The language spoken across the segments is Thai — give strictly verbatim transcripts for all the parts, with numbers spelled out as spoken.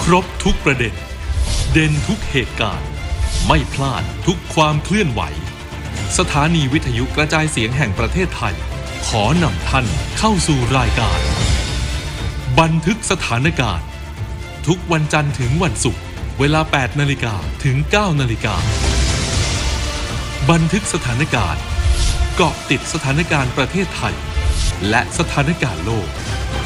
รบทุกประเด็นเด่นทุกเหตุการณ์ไม่พลาดทุกความเคลื่อนไหวสถานีวิทยุกระจายเสียงแห่งประเทศไทยขอนำท่านเข้าสู่รายการบันทึกสถานการณ์ทุกวันจันทร์ถึงวันศุกร์เวลา แปดนาฬิกา ถึง เก้านาฬิกาบันทึกสถานการณ์เกาะติดสถานการณ์ประเทศไทยและสถานการณ์โลก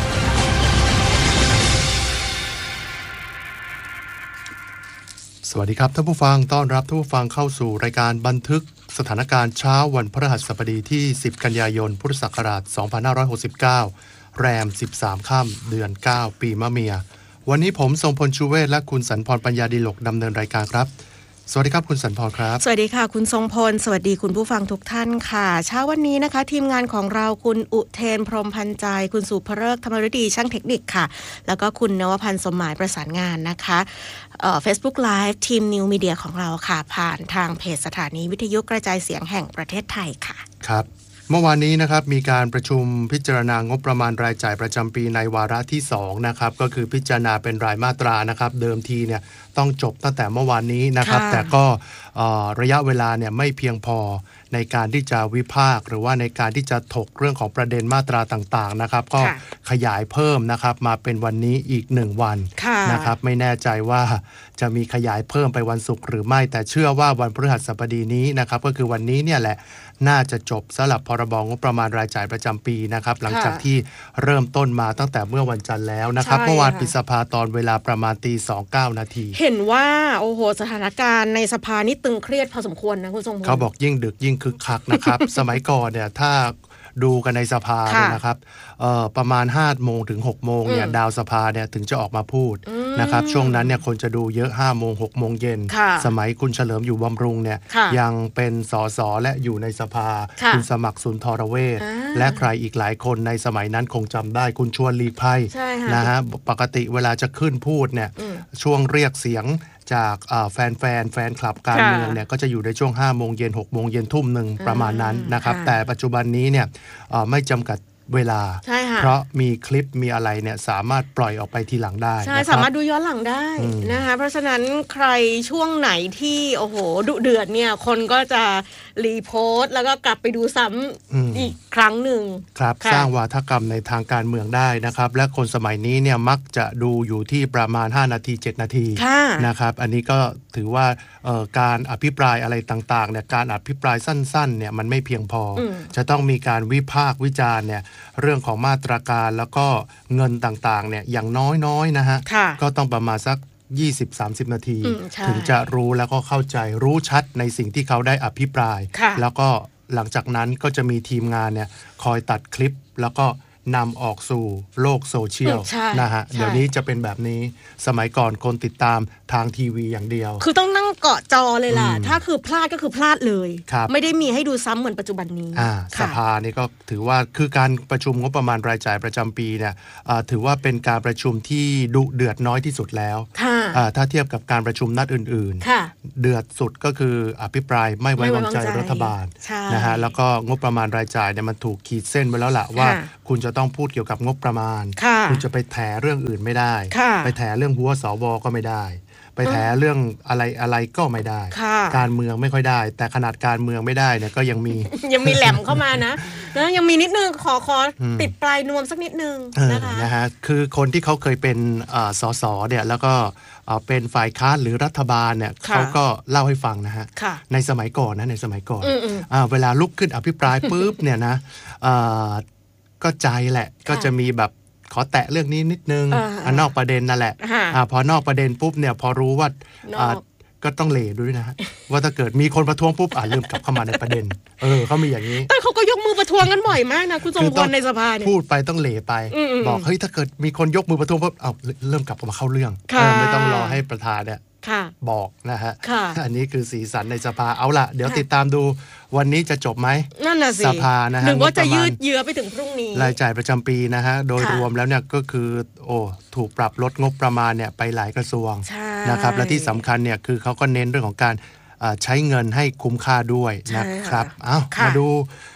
สวัสดีครับท่านผู้ฟังต้อนรับท่านผู้ฟังเข้าสู่รายการบันทึกสถานการณ์เช้าวันพฤหัสบดีที่สิบกันยายนพุทธศักราชสองพันห้าร้อยหกสิบเก้าแรมสิบสามค่ำเดือนเก้าปีมะเมียวันนี้ผมทรงพลชูเวศและคุณสันพรปัญญาดิลกดำเนินรายการครับสวัสดีครับคุณสันพรครับสวัสดีค่ะคุณทรงพลสวัสดีคุณผู้ฟังทุกท่านค่ะเช้าวันนี้นะคะทีมงานของเราคุณอุเทนพรหมพันใจคุณสุภเริกธรรมฤดีช่างเทคนิคค่ะแล้วก็คุณนวพันธ์สมหมายประสานงานนะคะเอ่อ Facebook Live ทีม New Media ของเราค่ะผ่านทางเพจสถานีวิทยุกระจายเสียงแห่งประเทศไทยค่ะครับเมื่อวานนี้นะครับมีการประชุมพิจารณางบประมาณรายจ่ายประจำปีในวาระที่สองนะครับก็คือพิจารณาเป็นรายมาตรานะครับเดิมทีเนี่ยต้องจบตั้งแต่เมื่อวานนี้นะครับแต่ก็ระยะเวลาเนี่ยไม่เพียงพอในการที่จะวิพากษ์หรือว่าในการที่จะถกเรื่องของประเด็นมาตราต่างๆนะครับก็ขยายเพิ่มนะครับมาเป็นวันนี้อีกหนึ่งวันนะครับไม่แน่ใจว่าจะมีขยายเพิ่มไปวันศุกร์หรือไม่แต่เชื่อว่าวันพฤหัสบดีนี้นะครับก็คือวันนี้เนี่ยแหละน่าจะจบสำหรับพรบงบประมาณรายจ่ายประจำปีนะครับหลังจากที่เริ่มต้นมาตั้งแต่เมื่อวันจันทร์แล้วนะครับเมื่อวานปิดสภาตอนเวลาประมาณตีสองเก้านาทีเห็นว่าโอ้โหสถานการณ์ในสภานี่ตึงเครียดพอสมควรนะคุณทรงพลเขาบอกยิ่งดึกยิ่งคึกคักนะครับ สมัยก่อนเนี่ยถ้าดูกันในสภาเนี่ยนะครับประมาณห้าโมงถึงหกโมงเนี่ยดาวสภาเนี่ยถึงจะออกมาพูดนะครับช่วงนั้นเนี่ยคนจะดูเยอะห้าโมงหกโมงเย็นสมัยคุณเฉลิมอยู่บำรุงเนี่ยยังเป็นสสและอยู่ในสภาคุณสมัครสุนทรเวชและใครอีกหลายคนในสมัยนั้นคงจำได้คุณชวนหลีกภัยนะฮะปกติเวลาจะขึ้นพูดเนี่ยช่วงเรียกเสียงจากแฟนแฟนแฟนคลับการเมืองเนี่ยก็จะอยู่ในช่วงห้าโมงเย็นหกโมงเย็นทุ่มหนึ่งประมาณนั้นนะครับแต่ปัจจุบันนี้เนี่ยไม่จำกัดเวลาเพราะมีคลิปมีอะไรเนี่ยสามารถปล่อยออกไปทีหลังได้ใช่สามารถดูย้อนหลังได้นะคะเพราะฉะนั้นใครช่วงไหนที่โอ้โหดุเดือดเนี่ยคนก็จะรีโพสต์แล้วก็กลับไปดูซ้ำอีกครั้งหนึ่งครับสร้างวาทกรรมในทางการเมืองได้นะครับและคนสมัยนี้เนี่ยมักจะดูอยู่ที่ประมาณห้านาทีเจ็ดนาทีนะครับอันนี้ก็ถือว่าการอภิปรายอะไรต่างๆเนี่ยการอภิปรายสั้นๆเนี่ยมันไม่เพียงพอจะต้องมีการวิพากษ์วิจารณ์เนี่ยเรื่องของมาตรการแล้วก็เงินต่างๆเนี่ยอย่างน้อยๆนะฮะก็ต้องประมาณสัก ยี่สิบถึงสามสิบ นาทีถึงจะรู้แล้วก็เข้าใจรู้ชัดในสิ่งที่เขาได้อภิปรายแล้วก็หลังจากนั้นก็จะมีทีมงานเนี่ยคอยตัดคลิปแล้วก็นำออกสู่โลกโซเชียลนะฮะเดี๋ยวนี้จะเป็นแบบนี้สมัยก่อนคนติดตามทางทีวีอย่างเดียวคือต้องนั่งเกาะจอเลยล่ะถ้าคือพลาดก็คือพลาดเลยไม่ได้มีให้ดูซ้ำเหมือนปัจจุบันนี้สภานี่ก็ถือว่าคือการประชุมงบประมาณรายจ่ายประจำปีเนี่ยถือว่าเป็นการประชุมที่ดุเดือดน้อยที่สุดแล้วถ้าเทียบกับการประชุมนัดอื่นๆเดือดสุดก็คืออภิปรายไม่ไว้วางใจรัฐบาลนะฮะแล้วก็งบประมาณรายจ่ายเนี่ยมันถูกขีดเส้นไว้แล้วล่ะว่าคุณจะต้องพูดเกี่ยวกับงบประมาณคุณจะไปแถเรื่องอื่นไม่ได้ไปแถเรื่องหัวสวก็ไม่ได้ไปแถเรื่องอะไรอะไรก็ไม่ได้การเมืองไม่ค่อยได้แต่ขนาดการเมืองไม่ได้เนี่ยก็ยังมียังมีแหลมเข้ามานะนะยังมีนิดนึงขอขอติดปลายนวมสักนิดนึงนะคะนะฮะคือคนที่เขาเคยเป็นสสเนี่ยแล้วก็เป็นฝ่ายค้านหรือรัฐบาลเนี่ยเขาก็เล่าให้ฟังนะฮะในสมัยก่อนนะในสมัยก่อนเวลาลุกขึ้นอภิปรายปุ๊บเนี่ยนะก็ใจแหละก็จะมีแบบขอแตะเรื่องนี้นิดนึงอ่านอกประเด็นนั่นแหละอ่าพอนอกประเด็นปุ๊บเนี่ยพอรู้ว่าอ่าก็ต้องเหลด้วยนะฮะว่าถ้าเกิดมีคนประท้วงปุ๊บอ่าเริ่มกลับเข้ามาในประเด็นเออเขามีอย่างนี้แต่เขาก็ยกมือประท้วงกันบ่อยมากนะคุณทรงพลในสภาเนี่ยพูดไปต้องเหลไปบอกเฮ้ยถ้าเกิดมีคนยกมือประท้วงปุ๊บเอาเริ่มกลับมาเข้าเรื่องไม่ต้องรอให้ประธานเนี่ยบอกนะฮะอันนี้คือสีสันในสภาเอาล่ะเดี๋ยวติดตามดูวันนี้จะจบไหมนั่นน่ะสิสภานะฮะหรือว่าจะยืดเยื้อไปถึงพรุ่งนี้รายจ่ายประจำปีนะฮะโดยรวมแล้วเนี่ยก็คือโอ้ถูกปรับลดงบประมาณเนี่ยไปหลายกระทรวงนะครับและที่สำคัญเนี่ยคือเขาก็เน้นเรื่องของการใช้เงินให้คุ้มค่าด้วยนะครับเอามาดู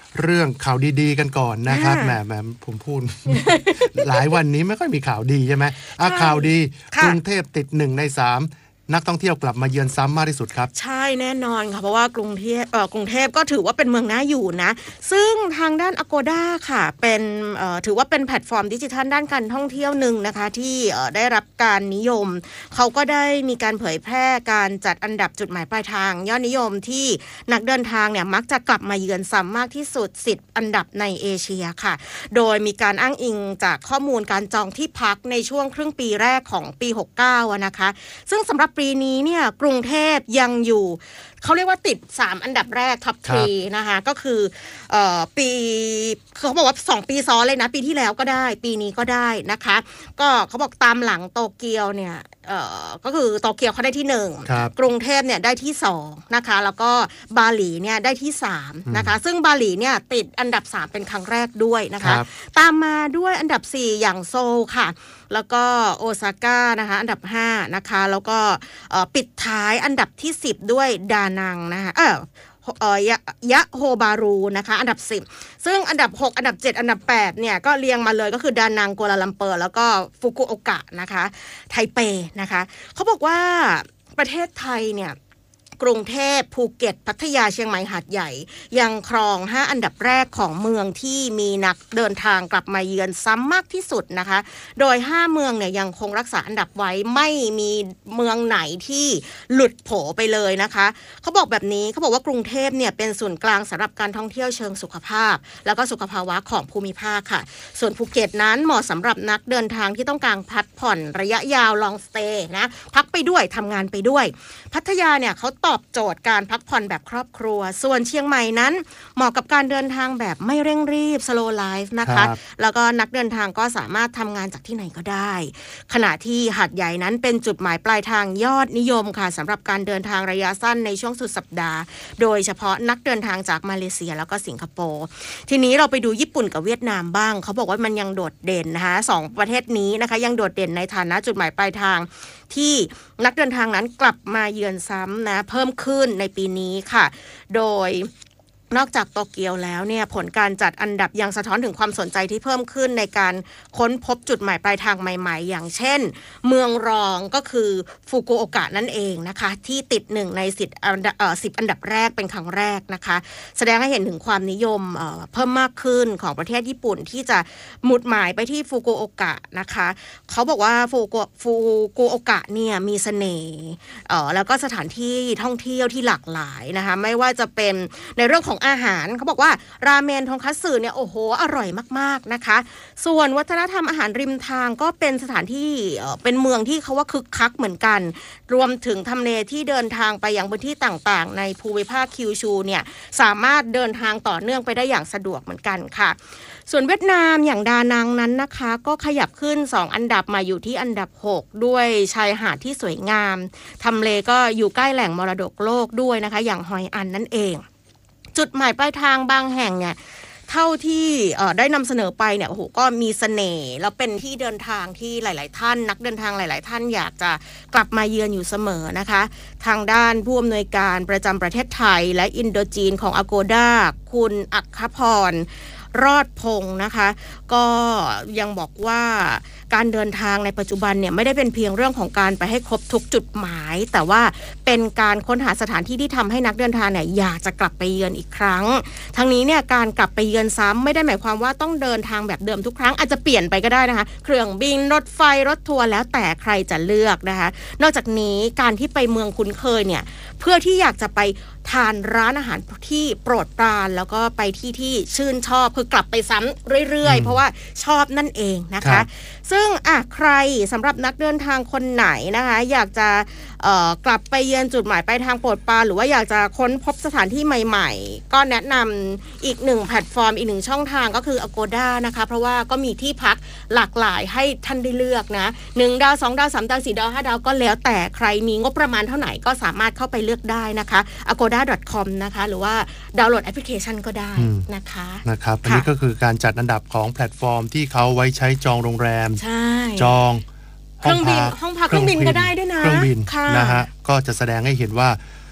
เรื่องข่าวดีๆกันก่อนนะครับแหมแหมผมพูด หลายวันนี้ไม่ค่อยมีข่าวดีใช่ไหมอ่ะข่าวดีกรุงเทพติดหนึ่งในสามนักท่องเที่ยวกลับมาเยือนซ้ำมากที่สุดครับใช่แน่นอนค่ะเพราะว่ากรุงเทพเอ่อกรุงเทพก็ถือว่าเป็นเมืองน่าอยู่นะซึ่งทางด้าน Agoda ค่ะเป็นเอ่อถือว่าเป็นแพลตฟอร์มดิจิทัลด้านการท่องเที่ยวหนึ่งนะคะที่เอ่อได้รับการนิยมเขาก็ได้มีการเผยแพร่การจัดอันดับจุดหมายปลายทางยอดนิยมที่นักเดินทางเนี่ยมักจะกลับมาเยือนซ้ำมากที่สุดสิบอันดับในเอเชียค่ะโดยมีการอ้างอิงจากข้อมูลการจองที่พักในช่วงครึ่งปีแรกของปีหกสิบเก้าอ่ะนะคะซึ่งสำหรับปีนี้เนี่ยกรุงเทพยังอยู่เขาเรียกว่าติดสามอันดับแรกท็อปสามนะคะก็คือเอ่อปีเขาบอกว่าสองปีซ้อนเลยนะปีที่แล้วก็ได้ปีนี้ก็ได้นะคะก็เขาบอกตามหลังโตเกียวเนี่ยเอ่อก็คือโตเกียวเขาได้ที่หนึ่งกรุงเทพเนี่ยได้ที่สองนะคะแล้วก็บาหลีเนี่ยได้ที่สามนะคะซึ่งบาหลีเนี่ยติดอันดับสามเป็นครั้งแรกด้วยนะคะตามมาด้วยอันดับสี่อย่างโซลค่ะแล้วก็โอซาก้านะคะอันดับห้านะคะแล้วก็ปิดท้ายอันดับที่สิบด้วยดานังนะคะเออเอ่อยะยะโฮบารูนะคะอันดับสิบซึ่งอันดับหกอันดับเจ็ดอันดับแปดเนี่ยก็เรียงมาเลยก็คือดานังกัวลาลัมเปอร์แล้วก็ฟุกุโอกะนะคะไทเปนะคะเขาบอกว่าประเทศไทยเนี่ยกรุงเทพภูเก็ตพัทยาเชียงใหม่หาดใหญ่ยังครองห้าอันดับแรกของเมืองที่มีนักเดินทางกลับมาเยือนซ้ำมากที่สุดนะคะโดยห้าเมืองเนี่ยยังคงรักษาอันดับไว้ไม่มีเมืองไหนที่หลุดโผไปเลยนะคะเขาบอกแบบนี้เขาบอกว่ากรุงเทพเนี่ยเป็นศูนย์กลางสำหรับการท่องเที่ยวเชิงสุขภาพแล้วก็สุขภาวะของภูมิภาคค่ะส่วนภูเก็ตนั้นเหมาะสำหรับนักเดินทางที่ต้องการพักผ่อนระยะยาวลองสเตย์นะพักไปด้วยทำงานไปด้วยพัทยาเนี่ยเขาตอบโจทย์การพักผ่อนแบบครอบครัวส่วนเชียงใหม่นั้นเหมาะกับการเดินทางแบบไม่เร่งรีบ slow life นะคะแล้วก็นักเดินทางก็สามารถทำงานจากที่ไหนก็ได้ขณะที่หาดใหญ่นั้นเป็นจุดหมายปลายทางยอดนิยมค่ะสำหรับการเดินทางระยะสั้นในช่วงสุดสัปดาห์โดยเฉพาะนักเดินทางจากมาเลเซียแล้วก็สิงคโปร์ทีนี้เราไปดูญี่ปุ่นกับเวียดนามบ้างเขาบอกว่ามันยังโดดเด่นนะคะสองประเทศนี้นะคะยังโดดเด่นในฐานะจุดหมายปลายทางที่นักเดินทางนั้นกลับมาเยือนซ้ำนะเพิ่มขึ้นในปีนี้ค่ะโดยนอกจากโตเกียวแล้วเนี่ยผลการจัดอันดับยังสะท้อนถึงความสนใจที่เพิ่มขึ้นในการค้นพบจุดหมายปลายทางใหม่ๆอย่างเช่นเมืองรองก็คือฟุกุโอกะนั่นเองนะคะที่ติดหนึ่งในสิบอันดับเอ่อสิบอันดับแรกเป็นครั้งแรกนะคะแสดงให้เห็นถึงความนิยมเอ่อเพิ่มมากขึ้นของประเทศญี่ปุ่นที่จะหมุดหมายไปที่ฟุกุโอกะนะคะเขาบอกว่าฟุกุฟุกุโอกะเนี่ยมีเสน่ห์เอ่อแล้วก็สถานที่ท่องเที่ยวที่หลากหลายนะคะไม่ว่าจะเป็นในเรื่องของอาหารเขาบอกว่าราเมนทงคัตสึเนี่ยโอ้โหอร่อยมากๆนะคะส่วนวัฒนธรรมอาหารริมทางก็เป็นสถานที่เป็นเมืองที่เขาว่าคึกคักเหมือนกันรวมถึงทำเลที่เดินทางไปยังพื้นที่ต่างๆในภูมิภาคคิวชูเนี่ยสามารถเดินทางต่อเนื่องไปได้อย่างสะดวกเหมือนกันค่ะส่วนเวียดนามอย่างดานังนั้นนะคะก็ขยับขึ้นสองอันดับมาอยู่ที่อันดับหกด้วยชายหาดที่สวยงามทำเลก็อยู่ใกล้แหล่งมรดกโลกด้วยนะคะอย่างฮอยอันนั่นเองจุดหมายปลายทางบางแห่งเนี่ยเท่าที่ได้นำเสนอไปเนี่ยโอ้โหก็มีเสน่ห์แล้วเป็นที่เดินทางที่หลายๆท่านนักเดินทางหลายๆท่านอยากจะกลับมาเยือนอยู่เสมอนะคะทางด้านผู้อำนวยการประจำประเทศไทยและอินโดจีนของ Agoda คุณอัคคพรรอดพงศ์นะคะก็ยังบอกว่าการเดินทางในปัจจุบันเนี่ยไม่ได้เป็นเพียงเรื่องของการไปให้ครบทุกจุดหมายแต่ว่าเป็นการค้นหาสถานที่ที่ทำให้นักเดินทางเนี่ยอยากจะกลับไปเยือนอีกครั้งทั้งนี้เนี่ยการกลับไปเยือนซ้ำไม่ได้หมายความว่าต้องเดินทางแบบเดิมทุกครั้งอาจจะเปลี่ยนไปก็ได้นะคะเครื่องบินรถไฟรถทัวร์แล้วแต่ใครจะเลือกนะคะนอกจากนี้การที่ไปเมืองคุ้นเคยเนี่ยเพื่อที่อยากจะไปทานร้านอาหารที่โปรดปรานแล้วก็ไปที่ที่ชื่นชอบคือกลับไปซ้ำเรื่อยๆเพราะว่าชอบนั่นเองนะคะซึ่งอ่ะใครสำหรับนักเดินทางคนไหนนะคะอยากจะเอ่อกลับไปเยือนจุดหมายปลายทางโปรดปรานหรือว่าอยากจะค้นพบสถานที่ใหม่ๆก็แนะนำอีกหนึ่งแพลตฟอร์มอีกหนึ่งช่องทางก็คือ Agoda นะคะเพราะว่าก็มีที่พักหลากหลายให้ท่านได้เลือกนะหนึ่งดาวสองดาวสามดาวสี่ดาวห้าดาวก็แล้วแต่ใครมีงบประมาณเท่าไหร่ก็สามารถเข้าไปเลือกได้นะคะ อาโกด้า ดอท คอม นะคะหรือว่าดาวน์โหลดแอปพลิเคชันก็ได้นะคะนะครับอันนี้ก็คือการจัดอันดับของแพลตฟอร์มที่เขาไว้ใช้จองโรงแรมจองเครื่องบินห้องพักเครื่องบินก็ได้ด้วยนะเครื่องบินนะฮะก็จะแสดงให้เห็นว่า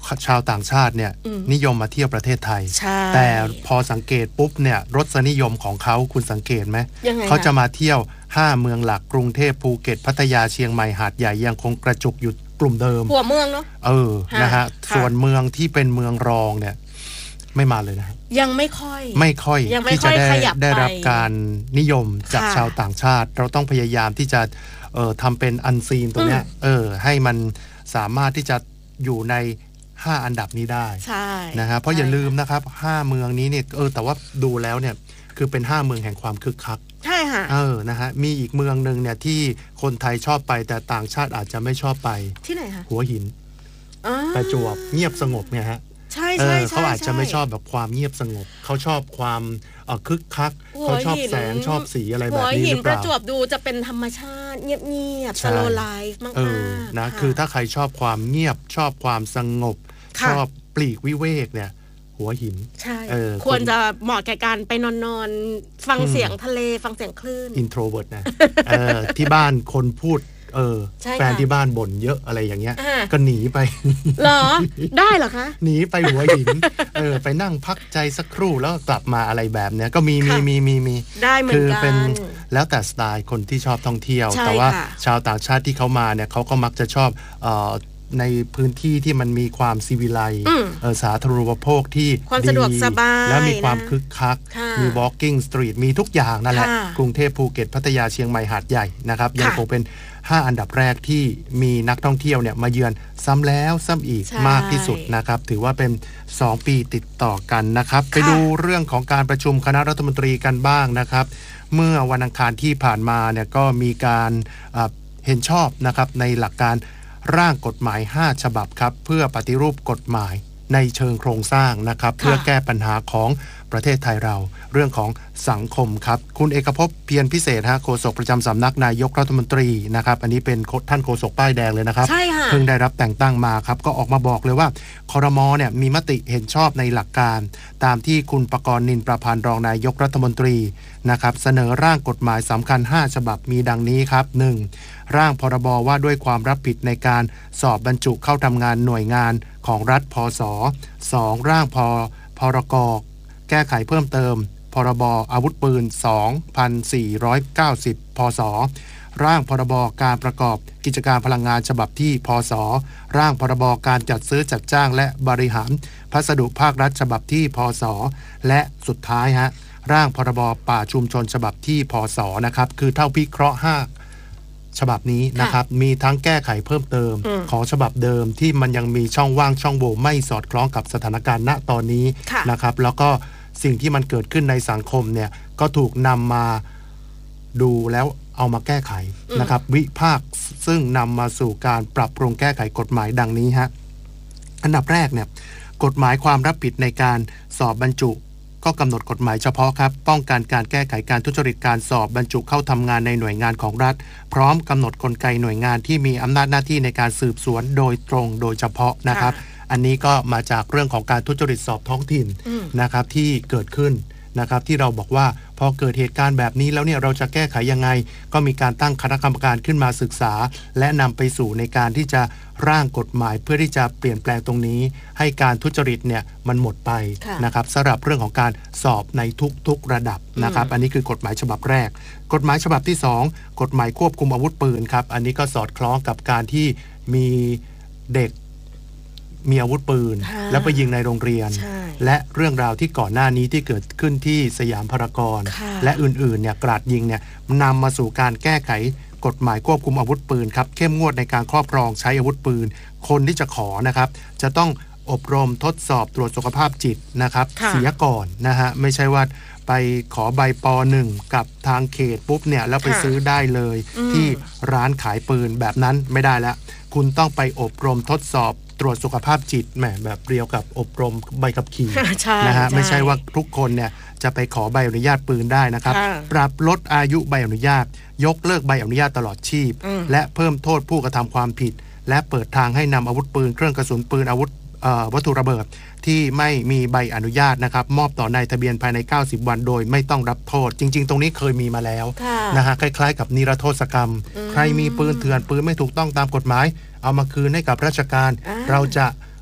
ชาวต่างชาติเนี่ยนิยมมาเที่ยวประเทศไทยแต่พอสังเกตปุ๊บเนี่ยรสนิยมของเขาคุณสังเกตไหมเขาจะมาเที่ยวห้าเมืองหลักกรุงเทพภูเก็ตพัทยาเชียงใหม่หาดใหญ่ยังคงกระจุกอยู่กลุ่มเดิมหัวเมืองเนาะเออนะฮะส่วนเมืองที่เป็นเมืองรองเนี่ยไม่มาเลยนะยังไม่ค่อยไม่ค่อยที่จะได้ได้รับการนิยมจากชาวต่างชาติเราต้องพยายามที่จะเอ่อทำเป็นอันซีนตัวเนี้ยเออให้มันสามารถที่จะอยู่ในห้าอันดับนี้ได้ใช่นะฮะเพราะอย่าลืมนะครับห้าเมืองนี้เนี่ยเออแต่ว่าดูแล้วเนี่ยคือเป็นห้าเมืองแห่งความคึกคักใช่ค่ะเออนะฮะมีอีกเมืองนึงเนี่ยที่คนไทยชอบไปแต่ต่างชาติอาจจะไม่ชอบไปที่ไหนคะหัวหินประจวบเงียบสงบเนี่ยฮะใช่ใช่เขาอาจจะไม่ชอบแบบความเงียบสงบเขาชอบความคึกคักเขาชอบแสงชอบสีอะไรแบบนี้หรือเปล่าประจวบดูจะเป็นธรรมชาติเงียบๆสโลว์ไลฟ์มากๆนะคือถ้าใครชอบความเงียบชอบความสงบชอบปลีกวิเวกเนี่ยหัวหินใช่ควรจะเหมาะแก่การไปนอนๆฟังเสียงทะเลฟังเสียงคลื่นอินโทรเวิร์ตนะที่บ้านคนพูดเออแฟนที่บ้านบ่นเยอะอะไรอย่างเงี้ยก็หนีไปเหรอได้เหรอคะหนีไปหัวหินเออไปนั่งพักใจสักครู่แล้วกลับมาอะไรแบบเนี้ยก็มีมีมีมีมีได้เหมือนกันคือเป็นแล้วแต่สไตล์คนที่ชอบท่องเที่ยวแต่ว่าชาวต่างชาติที่เขามาเนี่ยเขาก็มักจะชอบเอ่อในพื้นที่ที่มันมีความซีวิไลซ์สาธารณูปโภคที่ความสะดวกสบายและมีความคึกคักมี walking street มีทุกอย่างนั่นแหละกรุงเทพภูเก็ตพัทยาเชียงใหม่หาดใหญ่นะครับยังคงเป็นห้าอันดับแรกที่มีนักท่องเที่ยวเนี่ยมาเยือนซ้ำแล้วซ้ำอีกมากที่สุดนะครับถือว่าเป็นสองปีติดต่อกันนะครับไปดูเรื่องของการประชุมคณะรัฐมนตรีกันบ้างนะครับเมื่อวันอังคารที่ผ่านมาเนี่ยก็มีการเห็นชอบนะครับในหลักการร่างกฎหมายห้าฉบับครับเพื่อปฏิรูปกฎหมายในเชิงโครงสร้างนะครับเพื่อแก้ปัญหาของประเทศไทยเราเรื่องของสังคมครับคุณเอกภพเพียรพิเศษฮะโฆษกประจำสำนักนายกรัฐมนตรีนะครับอันนี้เป็นท่านโฆษกป้ายแดงเลยนะครับเพิ่งได้รับแต่งตั้งมาครับก็ออกมาบอกเลยว่าครม.เนี่ยมีมติเห็นชอบในหลักการตามที่คุณปกรณ์นินประพันธ์รองนายกรัฐมนตรีนะครับเสนอร่างกฎหมายสำคัญห้าฉบับมีดังนี้ครับ หนึ่ง ร่างพรบว่าด้วยความรับผิดในการสอบบรรจุเข้าทำงานหน่วยงานของรัฐพศ สอง ร่างพพรกแก้ไขเพิ่มเติมพรบอาวุธปืน สองพันสี่ร้อยเก้าสิบ พศร่างพรบการประกอบกิจการพลังงานฉบับที่พศร่างพรบการจัดซื้อจัดจ้างและบริหารพัสดุภาครัฐฉบับที่พศและสุดท้ายฮะร่างพรบป่าชุมชนฉบับที่พศนะครับคือเท่าพิเคราะห์ห้าฉบับนี้นะครับมีทั้งแก้ไขเพิ่มเติมของฉบับเดิมที่มันยังมีช่องว่างช่องโหว่ไม่สอดคล้องกับสถานการณ์ณตอนนี้นะครับแล้วก็สิ่งที่มันเกิดขึ้นในสังคมเนี่ยก็ถูกนำมาดูแล้วเอามาแก้ไขนะครับวิพากษ์ซึ่งนำมาสู่การปรับปรุงแก้ไขกฎหมายดังนี้ฮะอันดับแรกเนี่ยกฎหมายความรับผิดในการสอบบรรจุก็กำหนดกฎหมายเฉพาะครับป้องกันการแก้ไขการทุจริตการสอบบรรจุเข้าทำงานในหน่วยงานของรัฐพร้อมกำหนดกลไกหน่วยงานที่มีอำนาจหน้าที่ในการสืบสวนโดยตรงโดยเฉพาะนะครับอันนี้ก็มาจากเรื่องของการทุจริตสอบท้องถิ่นนะครับที่เกิดขึ้นนะครับที่เราบอกว่าพอเกิดเหตุการณ์แบบนี้แล้วเนี่ยเราจะแก้ไขยังไงก็มีการตั้งคณะกรรมการขึ้นมาศึกษาและนำไปสู่ในการที่จะร่างกฎหมายเพื่อที่จะเปลี่ยนแปลงตรงนี้ให้การทุจริตเนี่ยมันหมดไปนะครับสำหรับเรื่องของการสอบในทุกๆระดับนะครับอันนี้คือกฎหมายฉบับแรกกฎหมายฉบับที่สองกฎหมายควบคุมอาวุธปืนครับอันนี้ก็สอดคล้องกับการที่มีเด็กมีอาวุธปืนแล้วไปยิงในโรงเรียนและเรื่องราวที่ก่อนหน้านี้ที่เกิดขึ้นที่สยามพารากอนและอื่นๆเนี่ยกราดยิงเนี่ยนำมาสู่การแก้ไขกฎหมายควบคุมอาวุธปืนครับเข้มงวดในการครอบครองใช้อาวุธปืนคนที่จะขอนะครับจะต้องอบรมทดสอบตรวจสุขภาพจิตนะครับเสียก่อนนะฮะไม่ใช่ว่าไปขอใบป หนึ่ง กับทางเขตปุ๊บเนี่ยแล้วไปซื้อได้เลยที่ร้านขายปืนแบบนั้นไม่ได้แล้วคุณต้องไปอบรมทดสอบตรวจสุขภาพจิตแหมแบบเรียวกับอบรมใบขับขี่นะฮะไม่ใช่ว่าทุกคนเนี่ยจะไปขอใบอนุญาตปืนได้นะครับปรับลดอายุใบอนุญาตยกเลิกใบอนุญาตตลอดชีพและเพิ่มโทษผู้กระทำความผิดและเปิดทางให้นำอาวุธปืนเครื่องกระสุนปืนอาวุธวัตถุระเบิดที่ไม่มีใบอนุญาตนะครับมอบต่อนายทะเบียนภายในเก้าสิบวันโดยไม่ต้องรับโทษจริงๆตรงนี้เคยมีมาแล้วนะฮะคล้ายๆกับนิรโทษกรรมใครมีปืนเถื่อนปืนไม่ถูกต้องตามกฎหมายเอามาคืนให้กับราชการเราจะ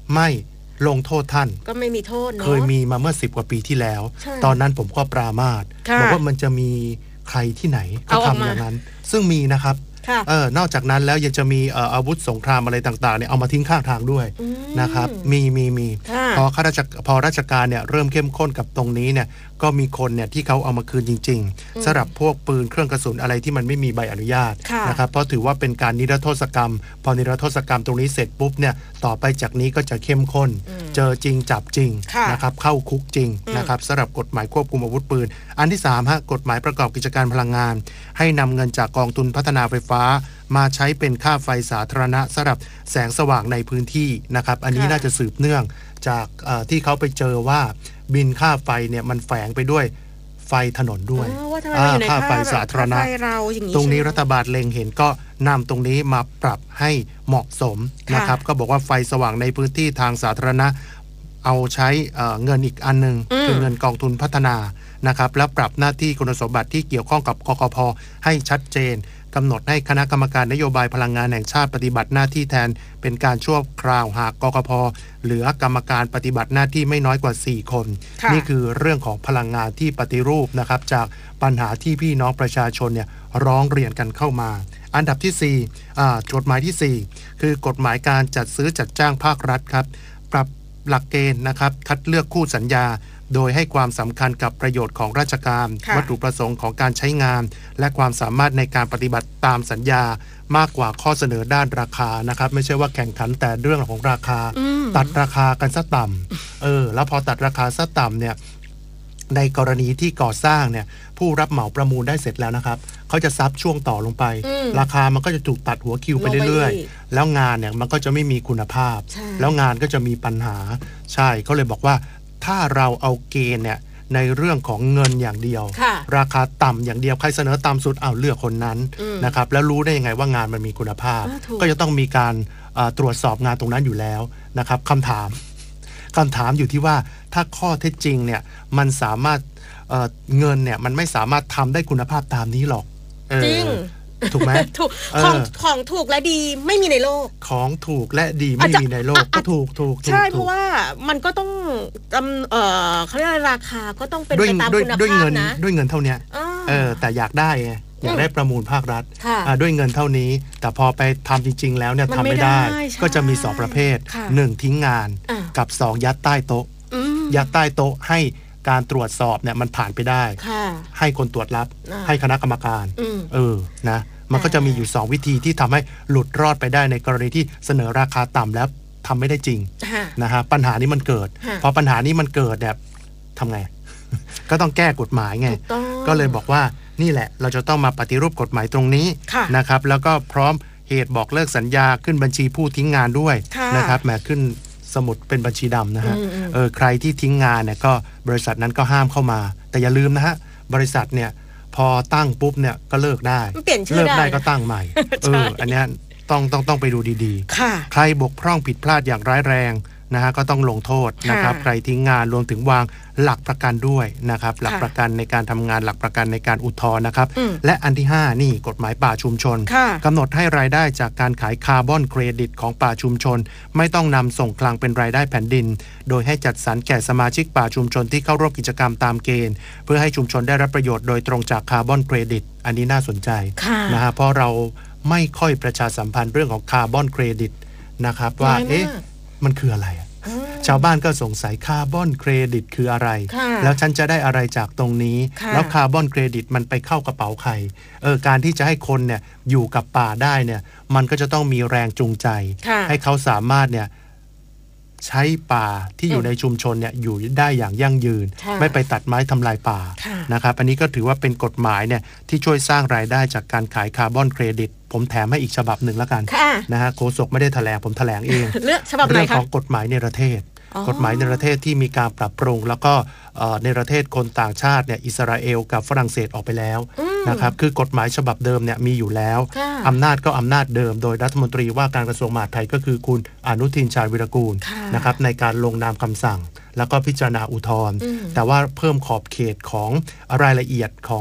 ไม่ลงโทษท่านก็ไม่มีโทษเนาะเคยมีมาเมื่อสิบกว่าปีที่แล้วตอนนั้นผมก็ปรามาสบอกว่ามันจะมีใครที่ไหนก็ทำอย่างนั้นซึ่งมีนะครับเออนอกจากนั้นแล้วยังจะมีอาวุธสงครามอะไรต่างๆเนี่ยเอามาทิ้งข้างทางด้วยนะครับมีมีมีพอข้าราชพอราชการเนี่ยเริ่มเข้มข้นกับตรงนี้เนี่ยก็มีคนเนี่ยที่เขาเอามาคืนจริงๆสำหรับพวกปืนเครื่องกระสุนอะไรที่มันไม่มีใบอนุญาตนะครับเพราะถือว่าเป็นการนิรโทษกรรมพอนิรโทษกรรมตรงนี้เสร็จปุ๊บเนี่ยต่อไปจากนี้ก็จะเข้มข้นเจอจริงจับจริงนะครับเข้าคุกจริงนะครับสำหรับกฎหมายควบคุมอาวุธปืนอันที่สามฮะกฎหมายประกอบกิจการพลังงานให้นำเงินจากกองทุนพัฒนาไฟฟ้ามาใช้เป็นค่าไฟสาธารณะสำหรับแสงสว่างในพื้นที่นะครับอันนี้น่าจะสืบเนื่องจากที่เขาไปเจอว่าบินค่าไฟเนี่ยมันแฝงไปด้วยไฟถนนด้วยค่าไฟสาธารณะตรงนี้รัฐบาลเล็งเห็นก็นำตรงนี้มาปรับให้เหมาะสมนะครับก็บอกว่าไฟสว่างในพื้นที่ทางสาธารณะเอาใช้เงินอีกอันนึงคือเงินกองทุนพัฒนานะครับแล้วปรับหน้าที่คุณสมบัติที่เกี่ยวข้องกับกกพ.ให้ชัดเจนกำหนดให้คณะกรรมการนโยบายพลังงานแห่งชาติปฏิบัติหน้าที่แทนเป็นการชั่วคราวหากกกพ.เหลือกรรมการปฏิบัติหน้าที่ไม่น้อยกว่าสี่คนนี่คือเรื่องของพลังงานที่ปฏิรูปนะครับจากปัญหาที่พี่น้องประชาชนเนี่ยร้องเรียนกันเข้ามาอันดับที่สี่อ่ากฎหมายที่สี่คือกฎหมายการจัดซื้อจัดจ้างภาครัฐครับปรับหลักเกณฑ์นะครับคัดเลือกคู่สัญญาโดยให้ความสำคัญกับประโยชน์ของราชการวัตถุประสงค์ของการใช้งานและความสามารถในการปฏิบัติตามสัญญามากกว่าข้อเสนอด้านราคานะครับไม่ใช่ว่าแข่งขันแต่เรื่องของราคาตัดราคากันซะต่ำเออแล้วพอตัดราคาซะต่ำเนี่ยในกรณีที่ก่อสร้างเนี่ยผู้รับเหมาประมูลได้เสร็จแล้วนะครับเขาจะซับช่วงต่อลงไปราคามันก็จะถูกตัดหัวคิวไปเรื่อยๆแล้วงานเนี่ยมันก็จะไม่มีคุณภาพแล้วงานก็จะมีปัญหาใช่เขาเลยบอกว่าถ้าเราเอาเกณฑ์เนี่ยในเรื่องของเงินอย่างเดียวราคาต่ำอย่างเดียวใครเสนอต่ำสุดเอาเลือกคนนั้นนะครับแล้วรู้ได้ยังไงว่างานมันมีคุณภาพก็จะต้องมีการตรวจสอบงานตรงนั้นอยู่แล้วนะครับคำถามคำถามอยู่ที่ว่าถ้าข้อเท็จจริงเนี่ยมันสามารถ เ, เงินเนี่ยมันไม่สามารถทำได้คุณภาพตามนี้หรอกจริงถูกไหมถูกของของถูกและดีไม่มีในโลกของถูกและดีไม่มีในโลกก็ถูกถูกใช่เพราะว่ามันก็ต้องเออเขาเรียกราคาก็ต้องเป็นไปตามคุณภาพนะด้วยเงินเท่านี้เออแต่อยากได้ไงอยากได้ประมูลภาครัฐด้วยเงินเท่านี้แต่พอไปทำจริงๆแล้วเนี่ยทำไม่ได้ก็จะมีสองประเภทหนึ่งทิ้งงานกับสองยัดใต้โต๊ะยัดใต้โต๊ะให้การตรวจสอบเนี่ยมันผ่านไปได้ให้คนตรวจรับให้คณะกรรมการเออนะมันก็จะมีอยู่สองวิธีที่ทำให้หลุดรอดไปได้ในกรณีที่เสนอราคาต่ำแล้วทำไม่ได้จริงนะฮะปัญหานี้มันเกิดพอปัญหานี้มันเกิดเนี่ยทำไง ก็ต้องแก้กฎหมายไงก็เลยบอกว่านี่แหละเราจะต้องมาปฏิรูปกฎหมายตรงนี้นะครับแล้วก็พร้อมเหตุบอกเลิกสัญญาขึ้นบัญชีผู้ทิ้งงานด้วยนะครับแหมขึ้นสมุดเป็นบัญชีดำนะฮะเออใครที่ทิ้งงานเนี่ยก็บริษัทนั้นก็ห้ามเข้ามาแต่อย่าลืมนะฮะบริษัทเนี่ยพอตั้งปุ๊บเนี่ยก็เลิกได้เลิกได้ก็ตั้งใหม่เอออันนี้ต้องต้องต้องไปดูดีๆใครบกพร่องผิดพลาดอย่างร้ายแรงนะฮะก็ต้องลงโทษนะครับใครทิ้งงานรวมถึงวางหลักประกันด้วยนะครับหลักประกันในการทำงานหลักประกันในการอุทธรณ์นะครับและอันที่ห้านี่กฎหมายป่าชุมชนกำหนดให้รายได้จากการขายคาร์บอนเครดิตของป่าชุมชนไม่ต้องนำส่งคลังเป็นรายได้แผ่นดินโดยให้จัดสรรแก่สมาชิกป่าชุมชนที่เข้าร่วมกิจกรรมตามเกณฑ์เพื่อให้ชุมชนได้รับประโยชน์โดยตรงจากคาร์บอนเครดิตอันนี้น่าสนใจนะฮะเพราะเราไม่ค่อยประชาสัมพันธ์เรื่องของคาร์บอนเครดิตนะครับว่าเอ๊ะมันคืออะไรชาวบ้านก็สงสัยคาร์บอนเครดิตคืออะไรแล้วฉันจะได้อะไรจากตรงนี้แล้วคาร์บอนเครดิตมันไปเข้ากระเป๋าใครเออการที่จะให้คนเนี่ยอยู่กับป่าได้เนี่ยมันก็จะต้องมีแรงจูงใจให้เขาสามารถเนี่ยใช้ป่าที่อยู่ในชุมชนเนี่ยอยู่ได้อย่างยั่งยืนไม่ไปตัดไม้ทำลายป่านะครับอันนี้ก็ถือว่าเป็นกฎหมายเนี่ยที่ช่วยสร้างรายได้จากการขายคาร์บอนเครดิตผมแถมให้อีกฉบับหนึ่งแล้วกันนะฮะโฆษกไม่ได้แถลงผมแถลงเองเรื่องฉบับไหนคะเรื่องของกฎหมายในประเทศกฎหมายในประเทศที่มีการปรับปรุงแล้วก็ในประเทศคนต่างชาติเนี่ยอิสราเอลกับฝรั่งเศสออกไปแล้วนะครับคือกฎหมายฉบับเดิมเนี่ยมีอยู่แล้วอำนาจก็อำนาจเดิมโดยรัฐมนตรีว่าการกระทรวงมหาดไทยก็คือคุณอนุทินชาญวิรากูลนะครับในการลงนามคำสั่งแล้วก็พิจารณาอุทธรณ์แต่ว่าเพิ่มขอบเขตของรายละเอียดของ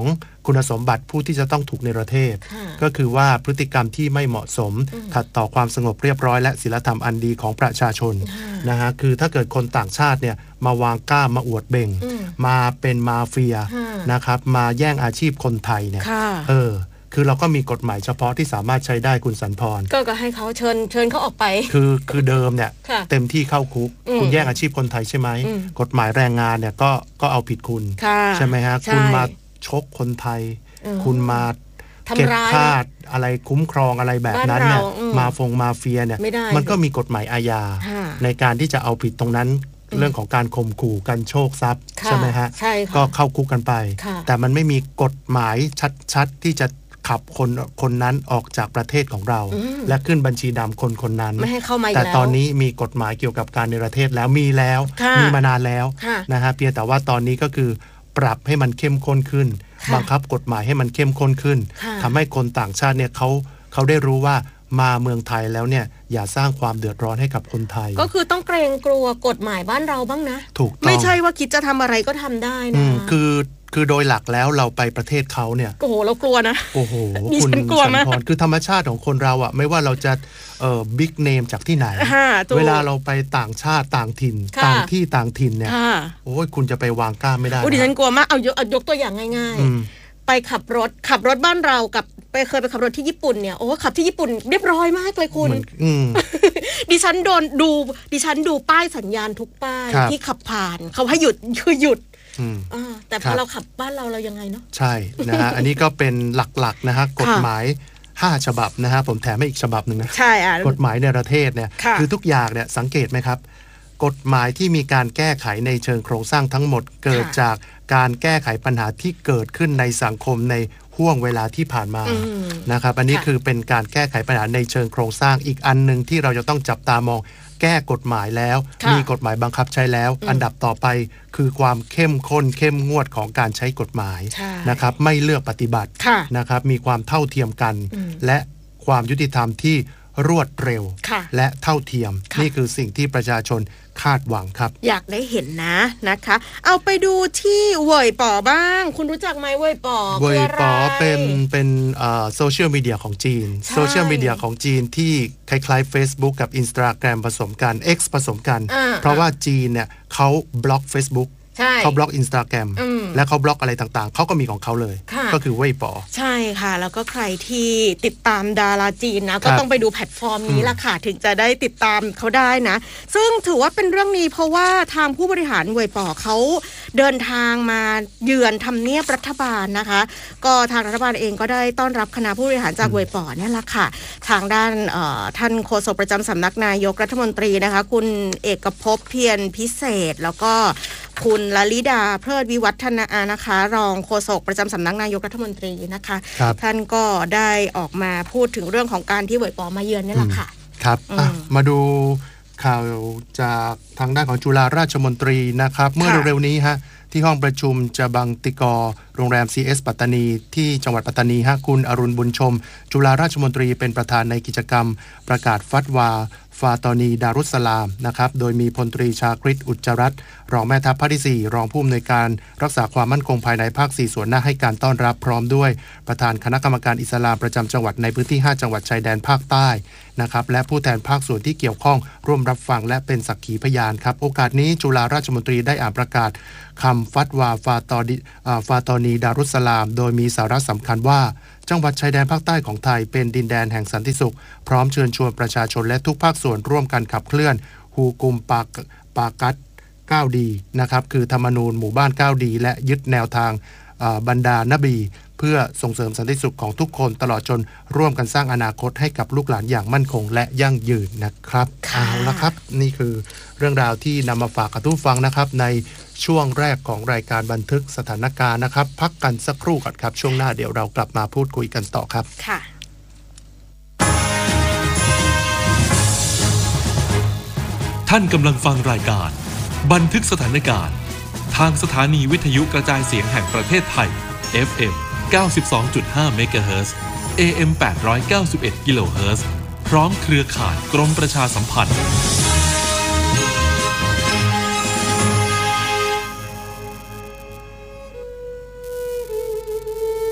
คุณสมบัติผู้ที่จะต้องถูกเนรเทศก็คือว่าพฤติกรรมที่ไม่เหมาะสมขัดต่อความสงบเรียบร้อยและศีลธรรมอันดีของประชาชนนะฮะคือถ้าเกิดคนต่างชาติเนี่ยมาวางก้ามมาอวดเบ่งมาเป็นมาเฟียนะครับมาแย่งอาชีพคนไทยเนี่ยเออคือเราก็มีกฎหมายเฉพาะที่สามารถใช้ได้คุณสันพรก็ก็ให้เขาเชิญเชิญเขาออกไปคือคือเดิมเนี่ยเต็มที่เข้าคุกคุณแย่งอาชีพคนไทยใช่ไหมกฎหมายแรงงานเนี่ยก็ก็เอาผิดคุณใช่ไหมฮะคุณมาชกคนไทยคุณมาเก็บค่าอะไรคุ้มครองอะไรแบบนั้นเนี่ยมาฟงมาเฟียเนี่ยมันก็มีกฎหมายอาญาในการที่จะเอาผิดตรงนั้นเรื่องของการข่มขู่กันโชคทรัพย์ใช่ไหมฮะก็เข้าคุกกันไปแต่มันไม่มีกฎหมายชัดๆที่จะขับคนคนนั้นออกจากประเทศของเราและขึ้นบัญชีดำคนคนนั้นไม่ให้เข้ามาแต่ตอนนี้มีกฎหมายเกี่ยวกับการเนรเทศแล้วมีแล้วมีมานานแล้วนะฮะเพียงแต่ว่าตอนนี้ก็คือปรับให้มันเข้มข้นขึ้นบังคับกฎหมายให้มันเข้มข้นขึ้นทำให้คนต่างชาติเนี่ยเขาเขาได้รู้ว่ามาเมืองไทยแล้วเนี่ยอย่าสร้างความเดือดร้อนให้กับคนไทยก็คือต้องเกรงกลัวกฎหมายบ้านเราบ้างนะถูกต้องไม่ใช่ว่าคิดจะทำอะไรก็ทำได้นะคือคือโดยหลักแล้วเราไปประเทศเขาเนี่ยโอ้โหเรากลัวนะโอ้โหคุณสันพรคือธรรมชาติของคนเราอ่ะไม่ว่าเราจะเอ่อบิ๊กเนมจากที่ไหนเวลาเราไปต่างชาติต่างถิ่นต่างที่ต่างถิ่นเนี่ยโอ้ยคุณจะไปวางกล้าไม่ได้โอ้ดิฉันกลัวมากเอายกยกตัวอย่างง่ายๆไปขับรถขับรถบ้านเรากับไปเคยไปขับรถที่ญี่ปุ่นเนี่ยโอ้ขับที่ญี่ปุ่นเรียบร้อยมากเลยคุณดิฉันโดนดูดิฉันดูป้ายสัญญาณทุกป้ายที่ขับผ่านเขาให้หยุดคือหยุดแต่พอเราขับบ้านเราเรายังไงเนาะใช่นะฮะอันนี้ก็เป็นหลักๆนะฮะกฎหมายห้าฉบับนะฮะผมแถมให้อีกฉบับหนึ่งนะใช่อ่ะกฎหมายในประเทศเนี่ยคือทุกอย่างเนี่ยสังเกตไหมครับกฎหมายที่มีการแก้ไขในเชิงโครงสร้างทั้งหมดเกิดจากการแก้ไขปัญหาที่เกิดขึ้นในสังคมในห่วงเวลาที่ผ่านมานะครับอันนี้คือเป็นการแก้ไขปัญหาในเชิงโครงสร้างอีกอันนึงที่เราจะต้องจับตามองแก้กฎหมายแล้วมีกฎหมายบังคับใช้แล้วอันดับต่อไปคือความเข้มข้นเข้มงวดของการใช้กฎหมายนะครับไม่เลือกปฏิบัตินะครับมีความเท่าเทียมกันและความยุติธรรมที่รวดเร็วและเท่าเทียมนี่คือสิ่งที่ประชาชนคาดหวังครับอยากได้เห็นนะนะคะเอาไปดูที่เว่ยป๋อบ้างคุณรู้จักไหมเว่ยป๋อเว่ยป๋อเป็นเป็นโซเชียลมีเดียของจีนโซเชียลมีเดียของจีนที่คล้ายๆ Facebook กับ Instagram ผสมกัน X ผสมกันเพราะว่าจีนเนี่ยเขาบล็อก Facebookเขาบล็อก Instagram และเขาบล็อกอะไรต่างๆเขาก็มีของเขาเลยก็คือเว่ยป๋อใช่ค่ะแล้วก็ใครที่ติดตามดาราจีนนะก็ต้องไปดูแพลตฟอร์มนี้ละค่ะถึงจะได้ติดตามเขาได้นะซึ่งถือว่าเป็นเรื่องนี้เพราะว่าทางผู้บริหารเว่ยป๋อเขาเดินทางมาเยือนทำเนียบรัฐบาลนะคะก็ทางรัฐบาลเองก็ได้ต้อนรับคณะผู้บริหารจากเว่ยป๋อเนี่ยละค่ะทางด้านท่านโฆษกประจำสำนักนายกรัฐมนตรีนะคะคุณเอกภพเพียรพิเศษแล้วก็คุณลลิดาเพลิดวิวัฒนานะคะรองโฆษกประจำสำนักนายกรัฐมนตรีนะคะท่านก็ได้ออกมาพูดถึงเรื่องของการที่เว่ยป๋อมาเยือนนี่แหละค่ะครับมาดูข่าวจากทางด้านของจุฬาราชมนตรีนะครับเมื่อเร็วๆนี้ฮะที่ห้องประชุมจะบังติกอโรงแรม ซี เอส ปัตตานีที่จังหวัดปัตตานีฮะคุณอรุณบุญชมจุฬาราชมนตรีเป็นประธานในกิจกรรมประกาศฟัตวาฟาตอนีดารุสสลามนะครับโดยมีพลตรีชาคริตอุจจรัตน์รองแม่ทัพภาคที่สี่รองผู้อำนวยการรักษาความมั่นคงภายในภาคสี่ส่วนหน้าให้การต้อนรับพร้อมด้วยประธานคณะกรรมการอิสลามประจำจังหวัดในพื้นที่ห้าจังหวัดชายแดนภาคใต้นะครับและผู้แทนภาคส่วนที่เกี่ยวข้องร่วมรับฟังและเป็นสักขีพยานครับโอกาสนี้จุฬาราชมนตรีได้อ่านประกาศคำฟัตวาฟาตอนีฟาตอนีดารุสสลามโดยมีสาระสำคัญว่าจังหวัดชายแดนภาคใต้ของไทยเป็นดินแดนแห่งสันติสุขพร้อมเชิญชวนประชาชนและทุกภาคส่วนร่วมกันขับเคลื่อนฮูกุมปากปากัดเก้าดีนะครับคือธรรมนูญหมู่บ้านเก้าดีและยึดแนวทางบรรดานบีเพื่อส่งเสริมสันติสุขของทุกคนตลอดจนร่วมกันสร้างอนาคตให้กับลูกหลานอย่างมั่นคงและยั่งยืนนะครับเอาละครับนี่คือเรื่องราวที่นำมาฝากกับทุกฟังนะครับในช่วงแรกของรายการบันทึกสถานการณ์นะครับพักกันสักครู่ก่อนครับช่วงหน้าเดี๋ยวเรากลับมาพูดคุยกันต่อครับค่ะท่านกำลังฟังรายการบันทึกสถานการณ์ทางสถานีวิทยุกระจายเสียงแห่งประเทศไทย เอฟ เอ็ม เก้าสิบสองจุดห้า เมกะเฮิรตซ์ เอ เอ็ม แปดร้อยเก้าสิบเอ็ด กิโลเฮิรตซ์พร้อมเครือข่ายกรมประชาสัมพันธ์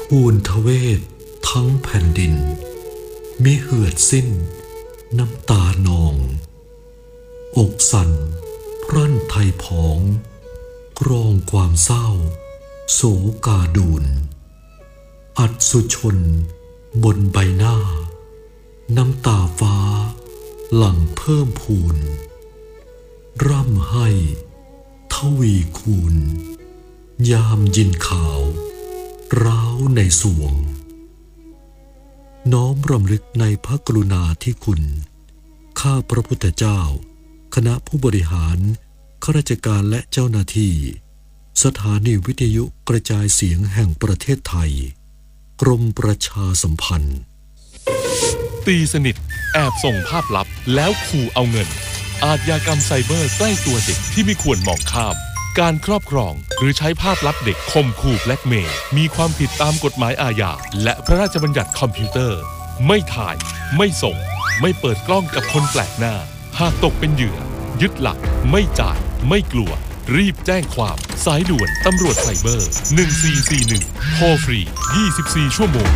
ทูลทเวศทั้งแผ่นดินมิเหือดสิ้นน้ำตานองอกสั่นพรั่นไทยผองกรองความเศร้าโศกาดูนอัศชนบนใบหน้าน้ำตาฟ้าหลั่งเพิ่มพูนร่ำให้ทวีคูณยามยินข่าวร้าวในสวงน้อมรำลึกในพระกรุณาธิคุณข้าพระพุทธเจ้าคณะผู้บริหารข้าราชการและเจ้าหน้าที่สถานีวิทยุกระจายเสียงแห่งประเทศไทยกรมประชาสัมพันธ์ตีสนิทแอบส่งภาพลับแล้วขู่เอาเงินอาชญากรรมไซเบอร์ใกล้ตัวเด็กที่ไม่ควรมองข้ามการครอบครองหรือใช้ภาพลับเด็กข่มขู่แบล็กเมย์มีความผิดตามกฎหมายอาญาและพระราชบัญญัติคอมพิวเตอร์ไม่ถ่ายไม่ส่งไม่เปิดกล้องกับคนแปลกหน้าหากตกเป็นเหยื่อยึดหลักไม่จ่ายไม่กลัวรีบแจ้งความสายด่วนตำรวจไซเบอร์หนึ่งสี่สี่หนึ่งโทรฟรียี่สิบสี่ชั่วโมง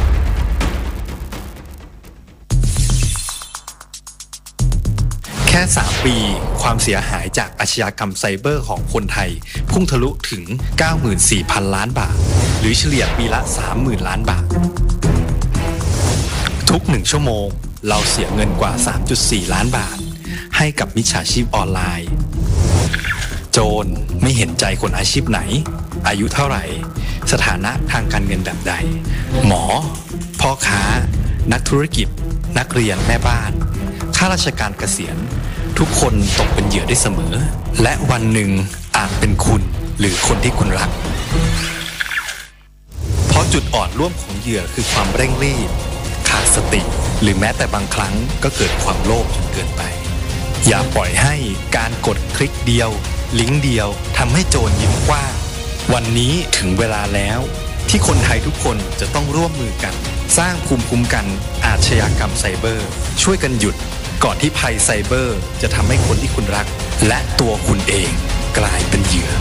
แค่สามปีความเสียหายจากอาชญากรรมไซเบอร์ของคนไทยพุ่งทะลุถึง เก้าหมื่นสี่พัน ล้านบาทหรือเฉลี่ยปีละ สามหมื่น ล้านบาททุกหนึ่งชั่วโมงเราเสียเงินกว่า สามจุดสี่ ล้านบาทให้กับมิจฉาชีพออนไลน์โจรไม่เห็นใจคนอาชีพไหนอายุเท่าไหร่สถานะทางการเงินแบบใดหมอพ่อค้านักธุรกิจนักเรียนแม่บ้านข้าราชการเกษียณทุกคนตกเป็นเหยื่อได้เสมอและวันหนึ่งอาจเป็นคุณหรือคนที่คุณรักเพราะจุดอ่อนร่วมของเหยื่อคือความเร่งรีบขาดสติหรือแม้แต่บางครั้งก็เกิดความโลภจนเกินไปอย่าปล่อยให้การกดคลิกเดียวลิงก์เดียวทำให้โจรยิ้มกว้างวันนี้ถึงเวลาแล้วที่คนไทยทุกคนจะต้องร่วมมือกันสร้างภูมิคุ้มกันอาชญากรรมไซเบอร์ช่วยกันหยุดก่อนที่ภัยไซเบอร์จะทำให้คนที่คุณรักและตัวคุณเองกลายเป็นเหยื่อ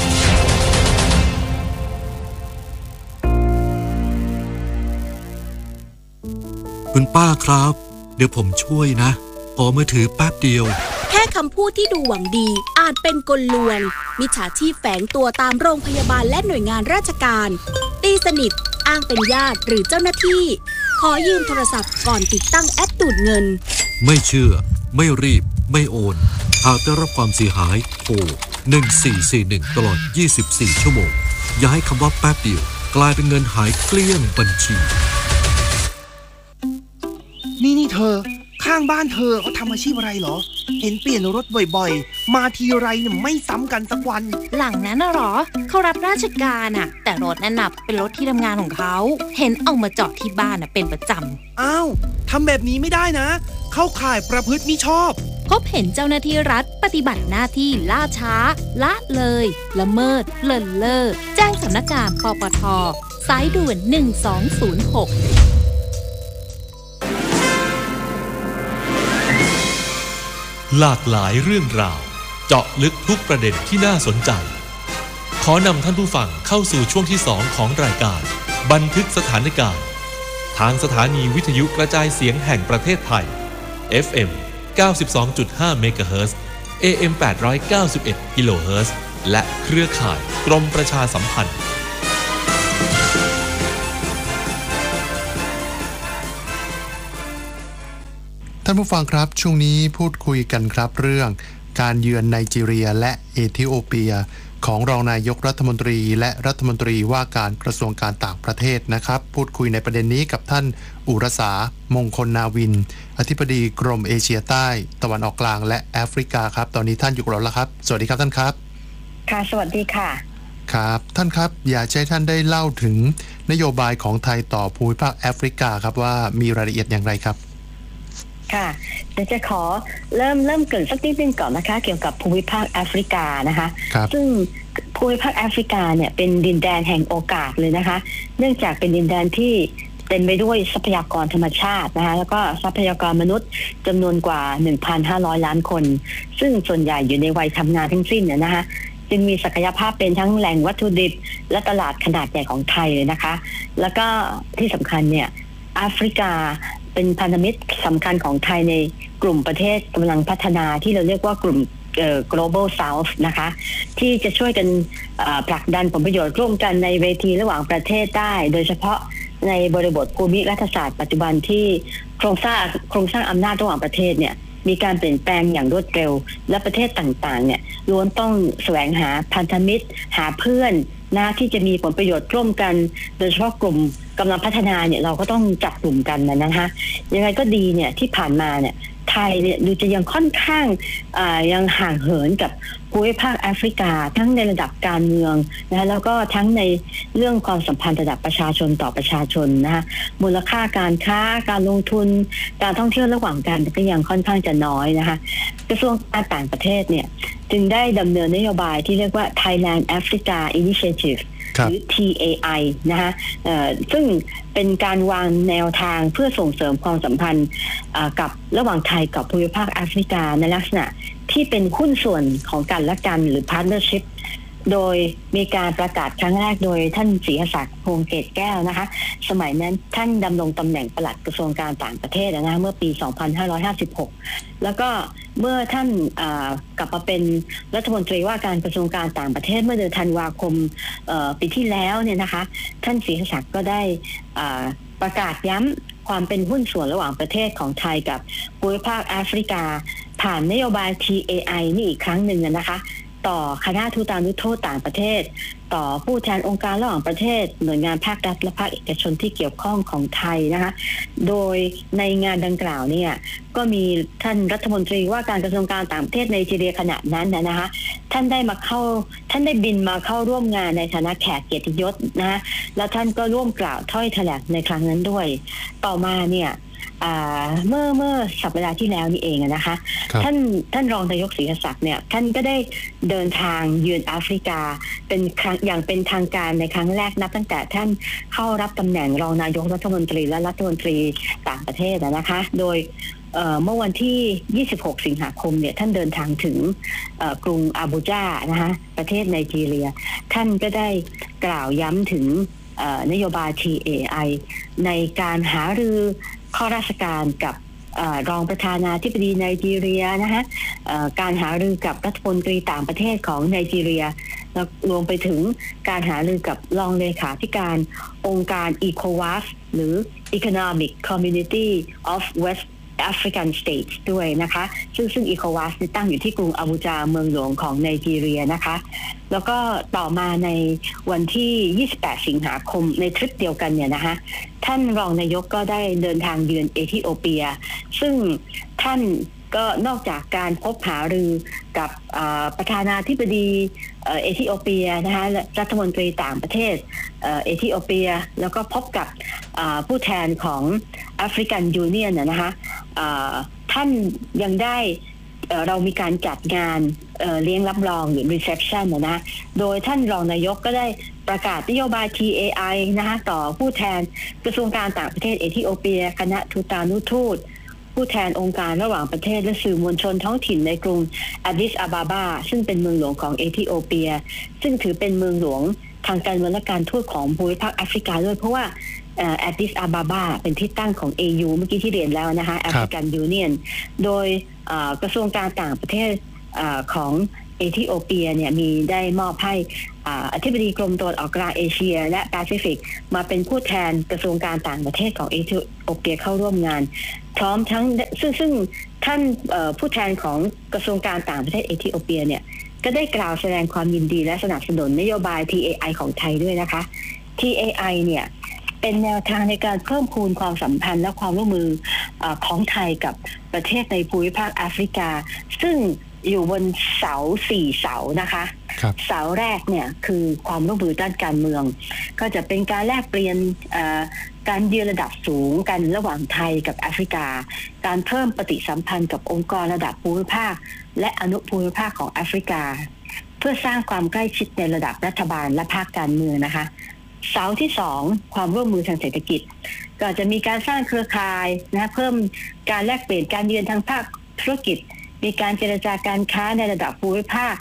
คุณป้าครับเดี๋ยวผมช่วยนะขอมือถือแป๊บเดียวแค่คำพูดที่ดูหวังดีอาจเป็นกลลวงมิจฉาชีพแฝงตัวตามโรงพยาบาลและหน่วยงานราชการตีสนิทอ้างเป็นญาติหรือเจ้าหน้าที่ขอยืมโทรศัพท์ก่อนติดตั้งแอปดูดเงินไม่เชื่อไม่รีบไม่โอนหากได้รับความเสียหายโทรหนึ่งสี่สี่หนึ่งตลอดยี่สิบสี่ชั่วโมงอย่าให้คำว่าแป๊บเดียวกลายเป็นเงินหายเกลี้ยงบัญชีนี่นี่เธอข้างบ้านเธอเขาทำอาชีพอะไรเหรอเห็นเปลี่ยนรถบ่อยๆมาทีไรเนี่ยไม่ซ้ำกันสักวันหลังนั้นน่ะหรอเขารับราชการอ่ะแต่รถนั่นน่ะเป็นรถที่ทำงานของเขาเห็นเอามาจอดที่บ้านน่ะเป็นประจำอ้าวทำแบบนี้ไม่ได้นะเข้าข่ายประพฤติมิชอบพบเห็นเจ้าหน้าที่รัฐปฏิบัติหน้าที่ล่าช้าละเลยละเมิดเลินเล่อแจ้งสำนักงานปปท.สายด่วนหนึ่งสองศูนย์หกหลากหลายเรื่องราวเจาะลึกทุกประเด็นที่น่าสนใจขอนำท่านผู้ฟังเข้าสู่ช่วงที่สองของรายการบันทึกสถานการณ์ทางสถานีวิทยุกระจายเสียงแห่งประเทศไทย เอฟ เอ็ม เก้าสิบสองจุดห้า เมกะเฮิรตซ์ เอ เอ็ม แปดร้อยเก้าสิบเอ็ด กิโลเฮิรตซ์และเครือข่ายกรมประชาสัมพันธ์ท่านผู้ฟังครับช่วงนี้พูดคุยกันครับเรื่องการเยือนไนจีเรียและเอธิโอเปียของรองนายกรัฐมนตรีและรัฐมนตรีว่าการกระทรวงการต่างประเทศนะครับพูดคุยในประเด็นนี้กับท่านอุรสามงคลนาวินอธิบดีกรมเอเชียใต้ตะวันออกกลางและแอฟริกาครับตอนนี้ท่านอยู่กับเราแล้วครับสวัสดีครับท่านครับค่ะสวัสดีค่ะครับท่านครับอยากให้ท่านได้เล่าถึงนโยบายของไทยต่อภูมิภาคแอฟริกาครับว่ามีรายละเอียดอย่างไรครับค่ะเดี๋ยวจะขอเริ่มเริ่มเกริ่นสักนิดนึงก่อนนะคะเกี่ยวกับภูมิภาคแอฟริกานะคะซึ่งภูมิภาคแอฟริกาเนี่ยเป็นดินแดนแห่งโอกาสเลยนะคะเนื่องจากเป็นดินแดนที่เต็มไปด้วยทรัพยากรธรรมชาตินะคะแล้วก็ทรัพยากรมนุษย์จำนวนกว่า หนึ่งพันห้าร้อย ล้านคนซึ่งส่วนใหญ่อยู่ในวัยทำงานทั้งสิ้นเนี่ยนะคะจึงมีศักยภาพเป็นทั้งแหล่งวัตถุดิบและตลาดขนาดใหญ่ของไทยเลยนะคะแล้วก็ที่สำคัญเนี่ยแอฟริกาเป็นพันธมิตรสำคัญของไทยในกลุ่มประเทศกำลังพัฒนาที่เราเรียกว่ากลุ่มglobal south นะคะที่จะช่วยกันผลักดันผลประโยชน์ร่วมกันในเวทีระหว่างประเทศได้โดยเฉพาะในบริบทภูมิรัฐศาสตร์ปัจจุบันที่โครงสร้างโครงสร้างอำนาจระหว่างประเทศเนี่ยมีการเปลี่ยนแปลงอย่างรวดเร็วและประเทศต่างๆเนี่ยล้วนต้องแสวงหาพันธมิตรหาเพื่อนนะที่จะมีผลประโยชน์ร่วมกันโดยเฉพาะกลุ่มกำลังพัฒนาเนี่ยเราก็ต้องจับกลุ่มกันนะคะยังไงก็ดีเนี่ยที่ผ่านมาเนี่ยไทยเนี่ยดูจะยังค่อนข้างยังห่างเหินกับภูมิภาคแอฟริกาทั้งในระดับการเมืองนะแล้วก็ทั้งในเรื่องความสัมพันธ์ระดับประชาชนต่อประชาชนนะคะมูลค่าการค้าการลงทุนการท่องเที่ยวระหว่างกันก็ยังค่อนข้างจะน้อยนะคะกระทรวงการต่างประเทศเนี่ยจึงได้ดำเนินนโยบายที่เรียกว่า Thailand Africa Initiative หรือ ที เอ ไอ นะคะซึ่งเป็นการวางแนวทางเพื่อส่งเสริมความสัมพันธ์กับระหว่างไทยกับภูมิภาคแอฟริกาในลักษณะที่เป็นหุ้นส่วนของกันและกันหรือ partnership โดยมีการประกาศครั้งแรกโดยท่านศรีหศักดิ์พงษ์เกตแก้วนะคะสมัยนั้นท่านดำรงตำแหน่งปลัดกระทรวงการต่างประเทศนะเมื่อปีสองพันห้าร้อยห้าสิบหกแล้วก็เมื่อท่านกลับมาเป็นรัฐมนตรีว่าการกระทรวงการต่างประเทศเมื่อเดือนธันวาคมปีที่แล้วเนี่ยนะคะท่านศรีหศักดิ์ก็ได้ประกาศย้ำความเป็นหุ้นส่วนระหว่างประเทศของไทยกับภูมิภาคแอฟริกาผ่านนโยบาย ที เอ ไอ นี่อีกครั้งหนึ่งนะคะต่อคณะทูตานุทูตต่างประเทศต่อผู้แทนองค์การระหว่างประเทศหน่วยงานภาครัฐและภาคเอกชนที่เกี่ยวข้องของไทยนะคะโดยในงานดังกล่าวเนี่ยก็มีท่านรัฐมนตรีว่าการกระทรวงการต่างประเทศไนจีเรียขณะนั้นนะคะท่านได้มาเข้าท่านได้บินมาเข้าร่วมงานในฐานะแขกเกียรติยศนะคะแล้วท่านก็ร่วมกล่าวถ้อยแถลงในครั้งนั้นด้วยต่อมาเนี่ยเมื่อเมื่อสัปดาห์ที่แล้วนี่เองนะคะท่านท่านรองนายกศรีหศักดิ์เนี่ยท่านก็ได้เดินทางเยือนแอฟริกาเป็นครั้งอย่างเป็นทางการในครั้งแรกนับตั้งแต่ท่านเข้ารับตำแหน่งรองนายกรัฐมนตรีและรัฐมนตรีต่างประเทศนะคะโดยเมื่อวันที่ยี่สิบหกสิงหาคมเนี่ยท่านเดินทางถึงกรุงอาบูจานะคะประเทศไนจีเรียท่านก็ได้กล่าวย้ำถึงนโยบาย ที เอ ไอ ในการหารือข้อราชการกับรองประธานาธิบดีไนจีเรียนะคะการหารือกับรัฐมนตรีต่างประเทศของไนจีเรียแล้วรวมไปถึงการหารือกับรองเลขาธิการองค์การ อี โค วาส หรือ Economic Community of West African States ด้วยนะคะซึ่งซึ่ง อี โค วาส ตั้งอยู่ที่กรุงอาบูจาเมืองหลวงของไนจีเรียนะคะแล้วก็ต่อมาในวันที่ยี่สิบแปดสิงหาคมในทริปเดียวกันเนี่ยนะคะท่านรองนายกก็ได้เดินทางเยือนเอธิโอเปียซึ่งท่านก็นอกจากการพบหารือกับประธานาธิบดีเอธิโอเปียนะคะรัฐมนตรีต่างประเทศเอธิโอเปียแล้วก็พบกับผู้แทนของแอฟริกันยูเนียนนะคะท่านยังได้เรามีการจัดงานเลี้ยงรับรองหรือ reception นะโดยท่านรองนายกก็ได้ประกาศนโยบาย ที เอ ไอ นะคะต่อผู้แทนกระทรวงการต่างประเทศเอธิโอเปียคณะทูตานุทูตผู้แทนองค์การระหว่างประเทศและสื่อมวลชนท้องถิ่นในกรุงอาดิสอาบาบาซึ่งเป็นเมืองหลวงของเอธิโอเปียซึ่งถือเป็นเมืองหลวงทางการเมืองและการทูตของภูมิภาคแอฟริกาด้วยเพราะว่าอาดิสอาบาบาเป็นที่ตั้งของ เอ ยู เมื่อกี้ที่เรียนแล้วนะคะ African Union โดยกระทรวงการต่างประเทศของเอธิโอเปียเนี่ยมีได้มอบให้อธิบดีกรมตะวันออกกลางเอเชียและแปซิฟิกมาเป็นผู้แทนกระทรวงการต่างประเทศของเอธิโอเปียเข้าร่วมงานพร้อมทั้งซึ่งซึ่งท่านผู้แทนของกระทรวงการต่างประเทศเอธิโอเปียเนี่ยก็ได้กล่าวแสดงความยินดีและสนับสนุนนโยบาย ที เอ ไอ ของไทยด้วยนะคะ ที เอ ไอ เนี่ยเป็นแนวทางในการเพิ่มพูนความสัมพันธ์และความร่วมมือของไทยกับประเทศในภูมิภาคแอฟริกาซึ่งอยู่บนเสาสี่เสานะคะเสาแรกเนี่ยคือความร่วมมือด้านการเมืองก็จะเป็นการแลกเปลี่ยนการเยือนระดับสูงกันระหว่างไทยกับแอฟริกาการเพิ่มปฏิสัมพันธ์กับองค์กรระดับภูมิภาคและอนุภูมิภาคของแอฟริกาเพื่อสร้างความใกล้ชิดในระดับรัฐบาลและภาคการเมืองนะคะเสาที่สองความร่วมมือทางเศรษฐกิจก็จะมีการสร้างเครือข่ายนะเพิ่มการแลกเปลี่ยนการเยือนทางภาคธุรกิจมีการเจรจาการค้าในระดับภูมิภาค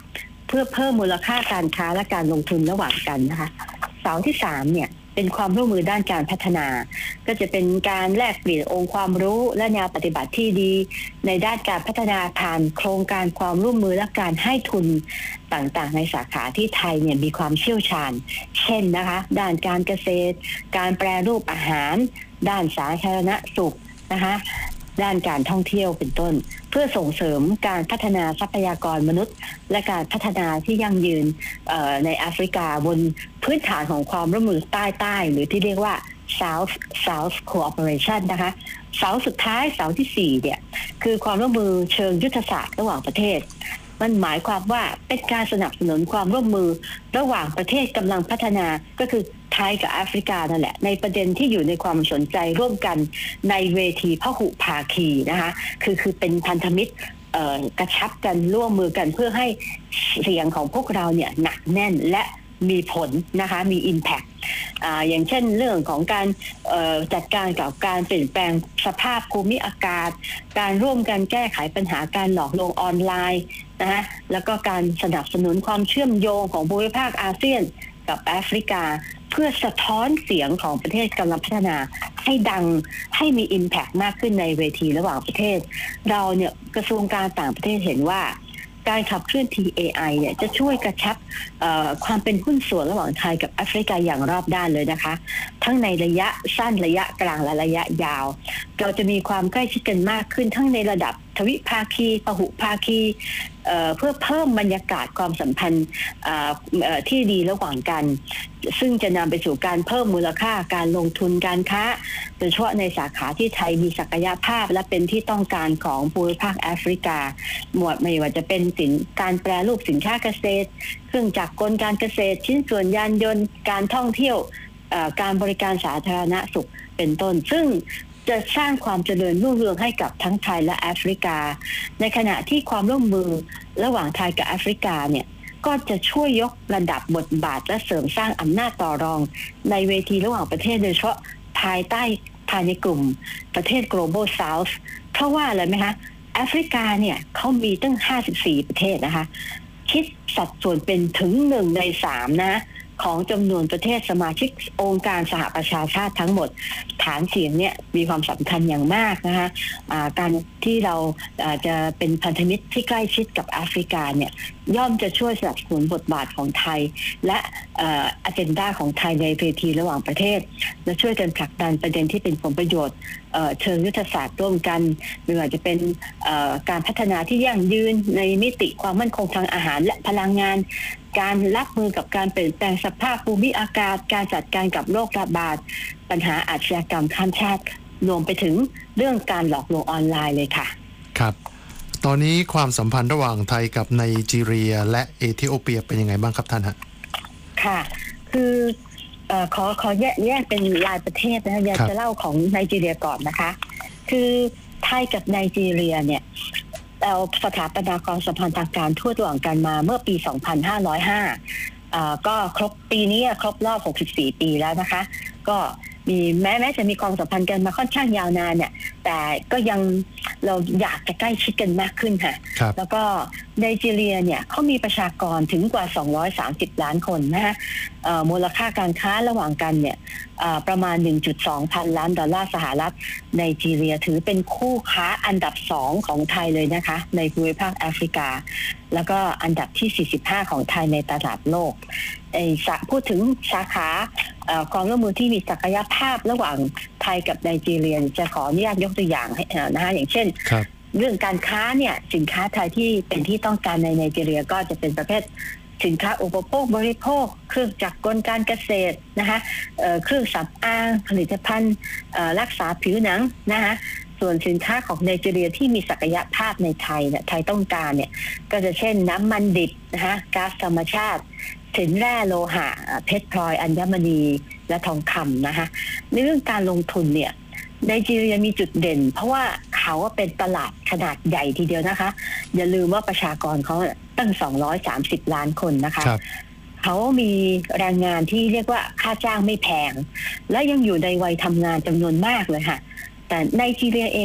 เพื่อเพิ่มมูลค่าการค้าและการลงทุนระหว่างกันนะคะเสาที่สามเนี่ยเป็นความร่วมมือด้านการพัฒนาก็จะเป็นการแลกเปลี่ยนองค์ความรู้และแนวปฏิบัติที่ดีในด้านการพัฒนาผ่านโครงการความร่วมมือและการให้ทุนต่างๆในสาขาที่ไทยเนี่ยมีความเชี่ยวชาญเช่นนะคะด้านการเกษตรการแปรรูปอาหารด้านสาธารณสุขนะคะด้านการท่องเที่ยวเป็นต้นเพื่อส่งเสริมการพัฒนาทรัพยากรมนุษย์และการพัฒนาที่ยั่งยืนในแอฟริกาบนพื้นฐานของความร่วมมือใต้ๆหรือที่เรียกว่า South South Cooperation นะคะเสาสุดท้ายเสาที่สี่เนี่ยคือความร่วมมือเชิงยุทธศาสตร์ระหว่างประเทศมันหมายความว่าเป็นการสนับสนุนความร่วมมือระหว่างประเทศกำลังพัฒนาก็คือไทยกับแอฟริกานั่นแหละในประเด็นที่อยู่ในความสนใจร่วมกันในเวทีพหุภาคีนะคะคือคือเป็นพันธมิตรกระชับกันร่วมมือกันเพื่อให้เสียงของพวกเราเนี่ยหนักแน่นและมีผลนะคะมี impact อ่าอย่างเช่นเรื่องของการจัดการกับการเปลี่ยนแปลงสภาพภูมิอากาศการร่วมกันแก้ไขปัญหาการหลอกลวงออนไลน์นะคะแล้วก็การสนับสนุนความเชื่อมโยงของภูมิภาคอาเซียนกับแอฟริกาเพื่อสะท้อนเสียงของประเทศกำลังพัฒนาให้ดังให้มี impact มากขึ้นในเวทีระหว่างประเทศเราเนี่ยกระทรวงการต่างประเทศเห็นว่าการขับเคลื่อน ที เอ ไอ เนี่ยจะช่วยกระชับความเป็นหุ้นส่วนระหว่างไทยกับแอฟริกาอย่างรอบด้านเลยนะคะทั้งในระยะสั้นระยะกลางและระยะยาวเราจะมีความใกล้ชิดกันมากขึ้นทั้งในระดับทวิภาคีพหุภาคีเ, เพื่อเพิ่มบรรยากาศความสัมพันธ์ที่ดีระหว่างกันซึ่งจะนำไปสู่การเพิ่มมูลค่าการลงทุนการค้าโดยเฉพาะในสาขาที่ไทยมีศักยภาพและเป็นที่ต้องการของภูมิภาคแอฟริกาหมวดไม่ว่าจะเป็นสินการแปรรูปสินค้าเกษตรเครื่องจักรกลการเกษตรชิ้นส่วนยานยนต์การท่องเที่ยวการบริการสาธารณสุขเป็นต้นซึ่งจะสร้างความเจริญรุ่งเรืองให้กับทั้งไทยและแอฟริกาในขณะที่ความร่วมมือระหว่างไทยกับแอฟริกาเนี่ยก็จะช่วยยกระดับบทบาทและเสริมสร้างอำนาจต่อรองในเวทีระหว่างประเทศโดยเฉพาะภายใต้ภายในกลุ่มประเทศ Global South เพราะว่าอะไรไหมคะแอฟริกาเนี่ยเขามีตั้งห้าสิบสี่ประเทศนะคะคิดสัดส่วนเป็นถึงหนึ่งในสามนะของจำนวนประเทศสมาชิกองค์การสหประชาชาติทั้งหมดฐานเสียงเนี่ยมีความสำคัญอย่างมากนะคะการที่เราจะเป็นพันธมิตรที่ใกล้ชิดกับแอฟริกาเนี่ยย่อมจะช่วยสนับสนุนบทบาทของไทยและอเจนดาของไทยในเวทีระหว่างประเทศและช่วยกันผลักดันประเด็นที่เป็นผลประโยชน์เชิงยุทธศาสตร์ร่วมกันไม่ว่าจะเป็นการพัฒนาที่ยั่งยืนในมิติความมั่นคงทางอาหารและพลังงานการรับมือกับการเปลี่ยนแปลงสภาพภูมิอากาศการจัดการกับโรคระบาดปัญหาอาชญากรรมข้ามชาติรวมไปถึงเรื่องการหลอกลวงออนไลน์เลยค่ะครับตอนนี้ความสัมพันธ์ระหว่างไทยกับไนจีเรียและเอธิโอเปียเป็นยังไงบ้างครับท่านฮะค่ะคือเอ่อขอขอแยกแยกเป็นรายประเทศนะอยากจะเล่าของไนจีเรียก่อนนะคะคือไทยกับไนจีเรียเนี่ยเราสถาปนาความสัมพันธ์ทางการทูตระหว่างกันมาเมื่อปีสองพันห้าร้อยห้าอ่าก็ครบปีนี้ครบรอบหกสิบสี่ปีแล้วนะคะก็มีแม้แม้จะมีความสัมพันธ์กันมาค่อนข้างยาวนานเนี่ยแต่ก็ยังเราอยากจะใกล้ชิดกันมากขึ้นค่ะแล้วก็ไนจีเรียเนี่ยเขามีประชากรถึงกว่าสองร้อยสามสิบล้านคนนะฮะมูลค่าการค้าระหว่างกันเนี่ยประมาณ หนึ่งจุดสอง พันล้านดอลลาร์สหรัฐไนจีเรียถือเป็นคู่ค้าอันดับสองของไทยเลยนะคะในภูมิภาคแอฟริกาแล้วก็อันดับที่สี่สิบห้าของไทยในตลาดโลกไอ้พูดถึงสาขาความร่วมมือที่มีศักยภาพระหว่างไทยกับไนจีเรียจะขออนุญาตยกตัวอย่างนะคะอย่างเช่นเรื่องการค้าเนี่ยสินค้าไทยที่เป็นที่ต้องการในไนจีเรียก็จะเป็นประเภทสินค้าอุปโภคบริโภคเครื่องจักรกลการเกษตรนะคะเครื่องสำอางผลิตภัณฑ์รักษาผิวหนังนะคะส่วนสินค้าของไนจีเรียที่มีศักยภาพในไทยเนี่ยไทยต้องการเนี่ยก็จะเช่นน้ำมันดิบนะคะก๊าซธรรมชาติสินแร่โลหะเพชรพลอยอัญมณีและทองคำนะคะในเรื่องการลงทุนเนี่ยไนจีเรียมีจุดเด่นเพราะว่าเขาเป็นตลาดขนาดใหญ่ทีเดียวนะคะอย่าลืมว่าประชากรเขาตั้งสองร้อยสามสิบล้านคนนะคะเขามีแรงงานที่เรียกว่าค่าจ้างไม่แพงและยังอยู่ในวัยทำงานจำนวนมากเลยค่ะแต่ไนจีเรียเองเนี่ย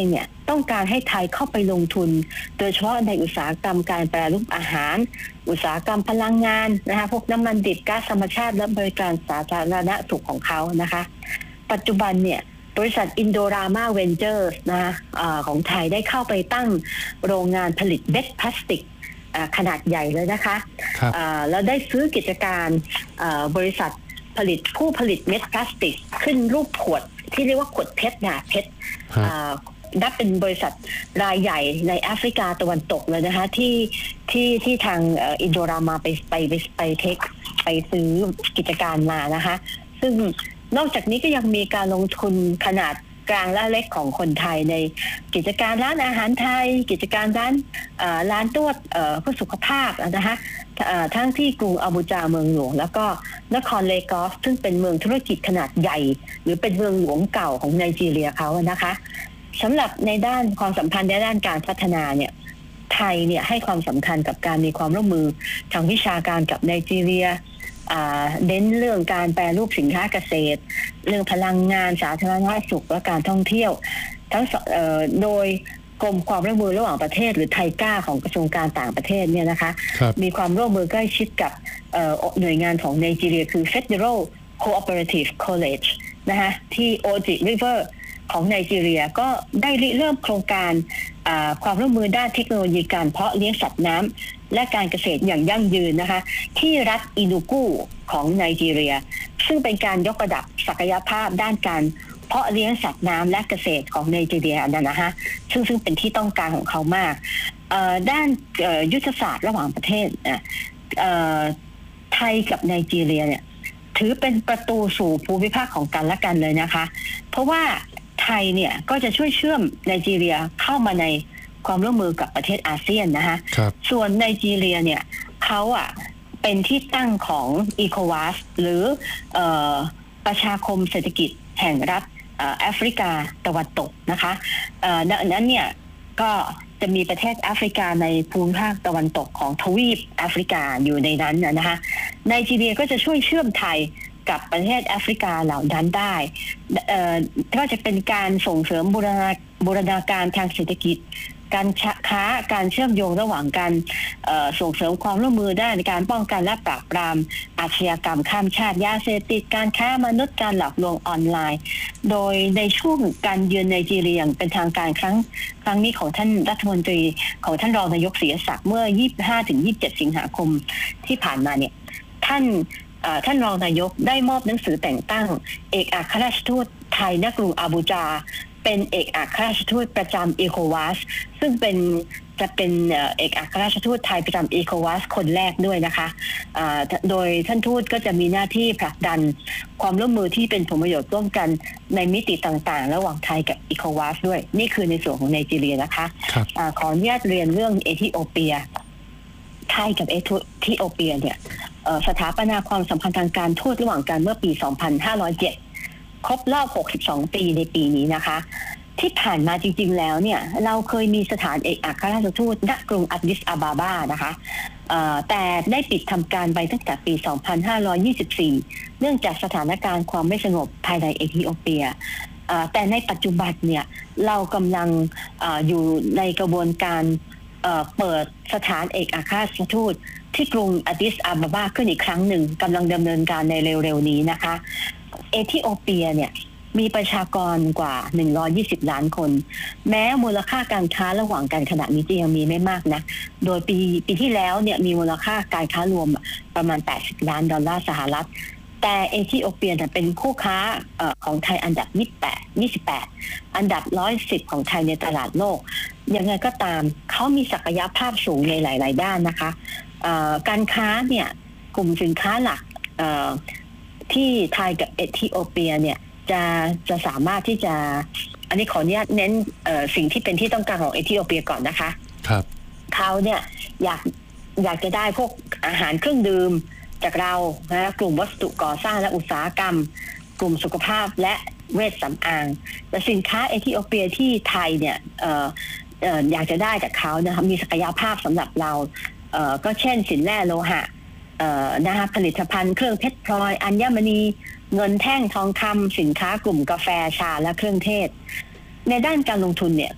ต้องการให้ไทยเข้าไปลงทุนโดยเฉพาะในอุตสาหกรรมการแปรรูปอาหารอุตสาหกรรมพลังงานนะคะพวกน้ำมันดิบก๊าซธรรมชาติและบริการสาธารณสุขของเขานะคะปัจจุบันเนี่ยบริษัทอินโดรามาเวนเจอร์สนะะของไทยได้เข้าไปตั้งโรงงานผลิตเม็ดพลาสติกขนาดใหญ่เลยนะคะแล้วได้ซื้อกิจการบริษัทผลิตผู้ผลิตเม็ดพลาสติกขึ้นรูปขวดที่เรียกว่าขวดเพชรนะเพชรนับเป็นบริษัทรายใหญ่ในแอฟริกาตะวันตกเลยนะคะที่ที่ที่ทางอินโดรามาไปไปไปไปเทคไปซื้อกิจการมานะคะซึ่งนอกจากนี้ก็ยังมีการลงทุนขนาดกลางและเล็กของคนไทยในกิจการร้านอาหารไทยกิจการร้านร้านตรวจเพื่อสุขภาพนะคะทั้งที่กรุงอาบูจาเมืองหลวงแล้วก็นครเลกอสซึ่งเป็นเมืองธุรกิจขนาดใหญ่หรือเป็นเมืองหลวงเก่าของไนจีเรียเขานะคะสำหรับในด้านความสัมพันธ์ในด้านการพัฒนาเนี่ยไทยเนี่ยให้ความสำคัญกับการมีความร่วมมือทางวิชาการกับไนจีเรียเน้นเรื่องการแปรรูปสินค้าเกษตรเรื่องพลังงานสาธารณสุขและการท่องเที่ยวทั้งโดยกรมความร่วมมือระหว่างประเทศหรือไทก้าของกระทรวงการต่างประเทศเนี่ยนะคะมีความร่วมมือใกล้ชิดกับหน่วยงานของไนจีเรียคือ Federal Cooperative College นะคะที่ Oji River ของไนจีเรียก็ได้เริ่มโครงการความร่วมมือด้านเทคโนโลยีการเพาะเลี้ยงสัตว์น้ำและการเกษตรอย่างยั่งยืนนะคะที่รัฐอินูกูของไนจีเรียซึ่งเป็นการยกระดับศักยภาพด้านการเพาะเลี้ยงสัตว์น้ำและเกษตรของไนจีเรียนั่นนะฮะซึ่งซึ่งเป็นที่ต้องการของเขามากด้านยุทธศาสตร์ระหว่างประเทศไทยกับไนจีเรียเนี่ยถือเป็นประตูสู่ภูมิภาคของกันและกันเลยนะคะเพราะว่าไทยเนี่ยก็จะช่วยเชื่อมไนจีเรียเข้ามาในความร่วมมือกับประเทศอาเซียนนะคะส่วนไนจีเรียเนี่ยเขาอ่ะเป็นที่ตั้งของอีโควาสหรือเอ่อประชาคมเศรษฐกิจแห่งรัฐแอฟริกาตะวันตกนะคะเอ่อดังนั้นเนี่ยก็จะมีประเทศแอฟริกาในภูมิภาคตะวันตกของทวีปแอฟริกาอยู่ในนั้นนะคะไนจีเรียก็จะช่วยเชื่อมไทยกับประเทศแอฟริกาเหล่านั้นได้เอ่อก็จะเป็นการส่งเสริมบูรณาบูรณาการทางเศรษฐกิจการค้าการเชื่อมโยงระหว่างกันส่งเสริมความร่วมมือด้านการป้องกันและปราบปรามอาชญากรรมข้ามชาติยาเสพติดการค้ามนุษย์การหลอกลวงออนไลน์โดยในช่วงการเยือนไนจีเรียอย่างเป็นทางการครั้งครั้งนี้ของท่านรัฐมนตรีของท่านรองนายกศรีศักดิ์เมื่อ ยี่สิบห้าถึงยี่สิบเจ็ด สิงหาคมที่ผ่านมาเนี่ยท่านท่านรองนายกได้มอบหนังสือแต่งตั้งเอกอัครราชทูตไทยณกรุงอาบูจาเป็นเอกอัครราชทูตประจำอีโควาสซึ่งเป็นจะเป็นเอกอัครราชทูตไทยประจำอีโควาสคนแรกด้วยนะคะโดยท่านทูตก็จะมีหน้าที่ผลักดันความร่วมมือที่เป็นผลประโยชน์ร่วมกันในมิติต่างๆระหว่างไทยกับอีโควาสด้วยนี่คือในส่วนของไนจีเรียนะคะขออนุญาตเรียนเรื่องเอธิโอเปียไทยกับเอธิโอเปียเนี่ยสถาปนาความสัมพันธ์ทางการทูตระหว่างกันเมื่อปี สองพันห้าร้อยเจ็ดครบรอบหกสิบสองปีในปีนี้นะคะที่ผ่านมาจริงๆแล้วเนี่ยเราเคยมีสถานเอกอัครราชทูตณกรุงอัดดิสอาบาบานะคะแต่ได้ปิดทำการไปตั้งแต่ปี สองพันห้าร้อยยี่สิบสี่ เนื่องจากสถานการณ์ความไม่สงบภายในเอธิโอเปียแต่ในปัจจุบันเนี่ยเรากำลัง อ, อยู่ในกระบวนการเปิดสถานเอกอัครราชทูตที่กรุงอัดดิสอาบาบาขึ้นอีกครั้งหนึ่งกำลังดำเนินการในเร็วๆนี้นะคะเอธิโอเปียเนี่ยมีประชากรกว่าหนึ่งร้อยยี่สิบล้านคนแม้มูลค่าการค้าระหว่างกันขณะนี้จะยังมีไม่มากนะโดยปีปีที่แล้วเนี่ยมีมูลค่าการค้ารวมประมาณแปดสิบล้านดอลลาร์สหรัฐแต่เอธิโอเปียเป็นคู่ค้าของไทยอันดับยี่สิบแปด ยี่สิบแปดอันดับหนึ่งร้อยสิบของไทยในตลาดโลกยังไงก็ตามเขามีศักยภาพสูงในหลายๆด้านนะคะการค้าเนี่ยกลุ่มสินค้าหลักที่ไทยกับเอธิโอเปียเนี่ยจะจะสามารถที่จะอันนี้ขออนุญาตเน้นสิ่งที่เป็นที่ต้องการของเอธิโอเปียก่อนนะคะครับเขาเนี่ยอยากอยากจะได้พวกอาหารเครื่องดื่มจากเรานะกลุ่มวัสดุก่อสร้างและอุตสาหกรรมกลุ่มสุขภาพและเวชสำอางแต่สินค้าเอธิโอเปียที่ไทยเนี่ยเอ่อเอ่ออยากจะได้จากเขานะคะมีศักยภาพสำหรับเราเอ่อก็เช่นสินแร่โลหะเอ่อนะคะผลิตภัณฑ์เครื่องเพชรพลอยอัญมณีเงินแท่งทองคำสินค้ากลุ่มกาแฟชาและเครื่องเทศในด้านการลงทุนเนี่ย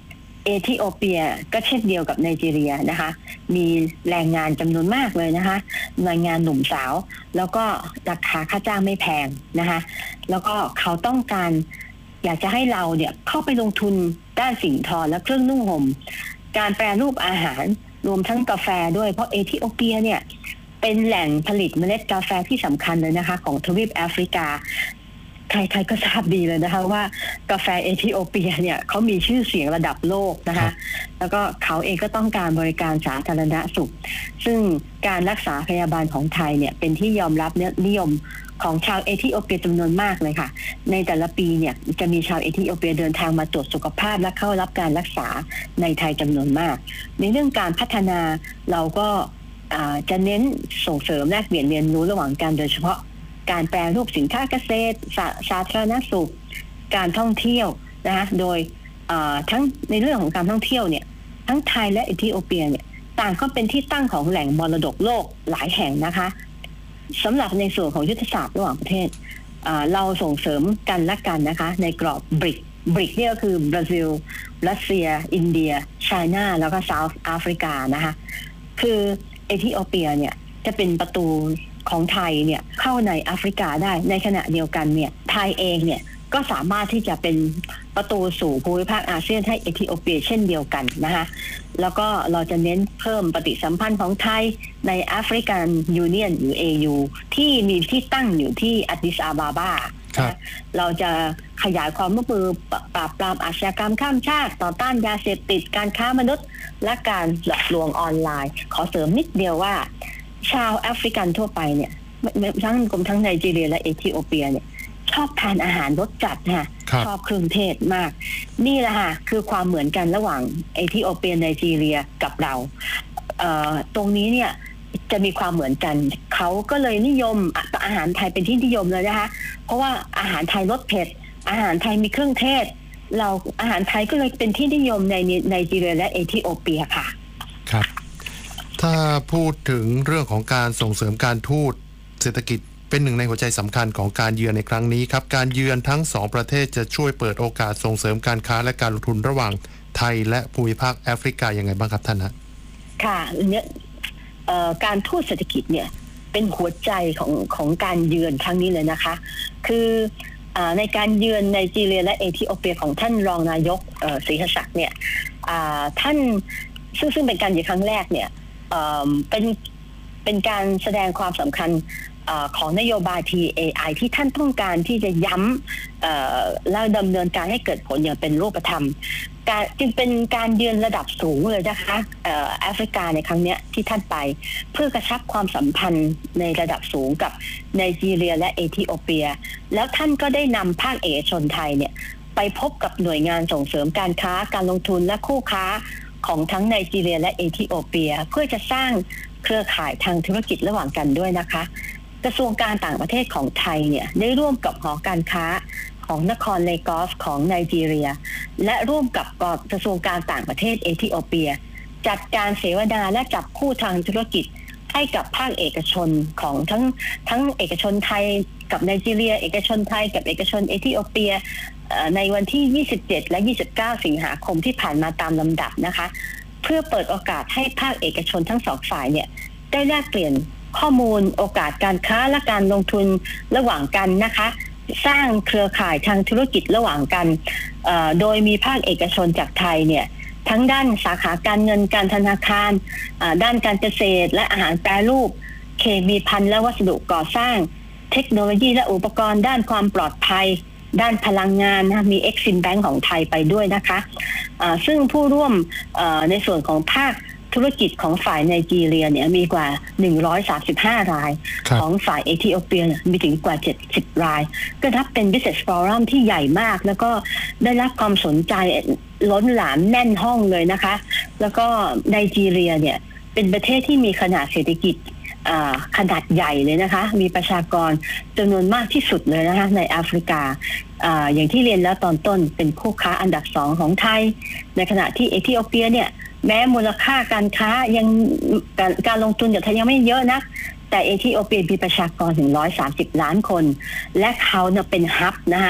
เอธิโอเปียก็เช่นเดียวกับไนจีเรียนะคะมีแรงงานจำนวนมากเลยนะคะแรงงานหนุ่มสาวแล้วก็ราคาค่าจ้างไม่แพงนะคะแล้วก็เขาต้องการอยากจะให้เราเนี่ยเข้าไปลงทุนด้านสิ่งทอและเครื่องนุ่งห่มการแปรรูปอาหารรวมทั้งกาแฟด้วยเพราะเอธิโอเปียเนี่ยเป็นแหล่งผลิตเมล็ดกาแฟที่สำคัญเลยนะคะของทวีปแอฟริกาใครๆก็ทราบดีเลยนะคะว่ากาแฟเอธิโอเปียเนี่ยเขามีชื่อเสียงระดับโลกนะคะแล้วก็เขาเองก็ต้องการบริการสาธารณสุขซึ่งการรักษาพยาบาลของไทยเนี่ยเป็นที่ยอมรับนิยมของชาวเอธิโอเปียจำนวนมากเลยค่ะในแต่ละปีเนี่ยจะมีชาวเอธิโอเปียเดินทางมาตรวจสุขภาพและเข้ารับการรักษาในไทยจำนวนมากในเรื่องการพัฒนาเราก็จะเน้นส่งเสริมแลกเปลี่ยนเรียนรู้ระหว่างกันโดยเฉพาะการแปรรูปสินค้าเกษตรสา, สาธารณสุขการท่องเที่ยวนะคะโดยทั้งในเรื่องของการท่องเที่ยวเนี่ยทั้งไทยและเอธิโอเปียเนี่ยต่างก็เป็นที่ตั้งของแหล่งมรดกโลกหลายแห่งนะคะสำหรับในส่วนของยุทธศาสตร์ระหว่างประเทศเราส่งเสริมกันและกันนะคะในกรอบบริกบริกเนี่ยก็คือบราซิลรัสเซียอินเดียไชน่าแล้วก็เซาท์แอฟริกานะคะคือเอธิโอเปียเนี่ยจะเป็นประตูของไทยเนี่ยเข้าในแอฟริกาได้ในขณะเดียวกันเนี่ยไทยเองเนี่ยก็สามารถที่จะเป็นประตูสู่ภูมิภาคอาเซียนให้เอธิโอเปียเช่นเดียวกันนะคะแล้วก็เราจะเน้นเพิ่มปฏิสัมพันธ์ของไทยในแอฟริกันยูเนียนหรือ เอ ยู ที่มีที่ตั้งอยู่ที่อาดิสอาบาบาเราจะขยายความร่วมมือปราบปรามอาชญากรรมข้ามชาติต่อต้านยาเสพติดการค้ามนุษย์และการหลอกลวงออนไลน์ขอเสริมนิดเดียวว่าชาวแอฟริกันทั่วไปเนี่ยทั้งกลุ่มทั้งไนจีเรียและเอธิโอเปียเนี่ยชอบทานอาหารรสจัดค่ะชอบเครื่องเทศมากนี่แหละค่ะคือความเหมือนกันระหว่างเอธิโอเปียไนจีเรียกับเราเอ่อตรงนี้เนี่ยจะมีความเหมือนกันเขาก็เลยนิยมอาหารไทยเป็นที่นิยมเลยนะคะเพราะว่าอาหารไทยรสเผ็ดอาหารไทยมีเครื่องเทศเราอาหารไทยก็เลยเป็นที่นิยมในไนจีเรียและเอธิโอเปียค่ะครับถ้าพูดถึงเรื่องของการส่งเสริมการทูตเศรษฐกิจเป็นหนึ่งในหัวใจสำคัญของการเยือนในครั้งนี้ครับการเยือนทั้งสองประเทศจะช่วยเปิดโอกาสส่งเสริมการค้าและการลงทุนระหว่างไทยและภูมิภาคแอฟริกายังไงบ้างครับท่านนะค่ะเนี่ยการทูตเศรษฐกิจเนี่ยเป็นหัวใจของของการเยือนครั้งนี้เลยนะคะคือในการเยือนไนจีเรียและเอธิโอเปียของท่านรองนายกศรีหศักดิ์เนี่ยท่านซึ่งซึ่งเป็นการเยือนครั้งแรกเนี่ยเป็นเป็นการแสดงความสำคัญของนโยบาย ที เอ ไอ ที่ท่านต้องการที่จะย้ำและดำเนินการให้เกิดผลอย่างเป็นรูปธรรมการจึงเป็นการเยือนระดับสูงเลยนะคะแอฟริกาในครั้งนี้ที่ท่านไปเพื่อกระชับความสัมพันธ์ในระดับสูงกับไนจีเรียและเอธิโอเปียแล้วท่านก็ได้นำภาคเอกชนไทยเนี่ยไปพบกับหน่วยงานส่งเสริมการค้าการลงทุนและคู่ค้าของทั้งไนจีเรียและเอธิโอเปียเพื่อจะสร้างเครือข่ายทางธุรกิจระหว่างกันด้วยนะคะกระทรวงการต่างประเทศของไทยเนี่ยได้ร่วมกับหอการค้าของนครเลกอสของไนจีเรียและร่วมกับกระทรวงการต่างประเทศเอธิโอเปียจัดการเสวนาและจับคู่ทางธุรกิจให้กับภาคเอกชนของทั้งทั้งเอกชนไทยกับไนจีเรียเอกชนไทยกับเอกชนเอธิโอเปียในวันที่ยี่สิบเจ็ดและยี่สิบเก้าสิงหาคมที่ผ่านมาตามลำดับนะคะเพื่อเปิดโอกาสให้ภาคเอกชนทั้งสองฝ่ายเนี่ยได้แลกเปลี่ยนข้อมูลโอกาสการค้าและการลงทุนระหว่างกันนะคะสร้างเครือข่ายทางธุรกิจระหว่างกันโดยมีภาคเอกชนจากไทยเนี่ยทั้งด้านสาขาการเงินการธนาคารด้านการเกษตรและอาหารแปรรูปเคมีภัณฑ์และวัสดุก่อสร้างเทคโนโลยีและอุปกรณ์ด้านความปลอดภัยด้านพลังงานนะมี Exim Bank ของไทยไปด้วยนะคะซึ่งผู้ร่วมในส่วนของภาคธุรกิจของฝ่ายไนจีเรียเนี่ยมีกว่าหนึ่งร้อยสามสิบห้ารายของฝ่ายเอธิโอเปียมีถึงกว่าเจ็ดสิบรายก็นับเป็น Business Forum ที่ใหญ่มากแล้วก็ได้รับความสนใจล้นหลามแน่นห้องเลยนะคะแล้วก็ไนจีเรียเนี่ยเป็นประเทศที่มีขนาดเศรษฐกิจขนาดใหญ่เลยนะคะมีประชากรจำนวนมากที่สุดเลยนะคะในแอฟริกา อ, อย่างที่เรียนแล้วตอนต้นเป็นคู่ค้าอันดับสองของไทยในขณะที่เอธิโอเปียเนี่ยแม้มูลค่าการค้ายังการการลงทุนจากไทยยังไม่เยอะนะแต่ แต่เอธิโอเปียมีประชากรถึงหนึ่งร้อยสามสิบล้านคนและเขาเนี่ยเป็นฮับนะคะ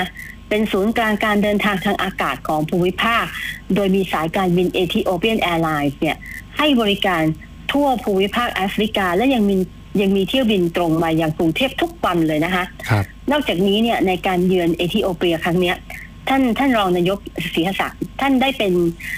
เป็นศูนย์กลางการเดินทางทางอากาศของภูมิภาคโดยมีสายการบิน Ethiopian Airlines เนี่ยให้บริการทั่วภูมิภาคแอฟริกาและยังมียังมีเที่ยวบินตรงมายังกรุงเทพทุกวันเลยนะคะนอกจากนี้เนี่ยในการเยือนเอธิโอเปียครั้งนี้ท่านท่านรองนายกศรีหศักดิ์ท่านได้เป็น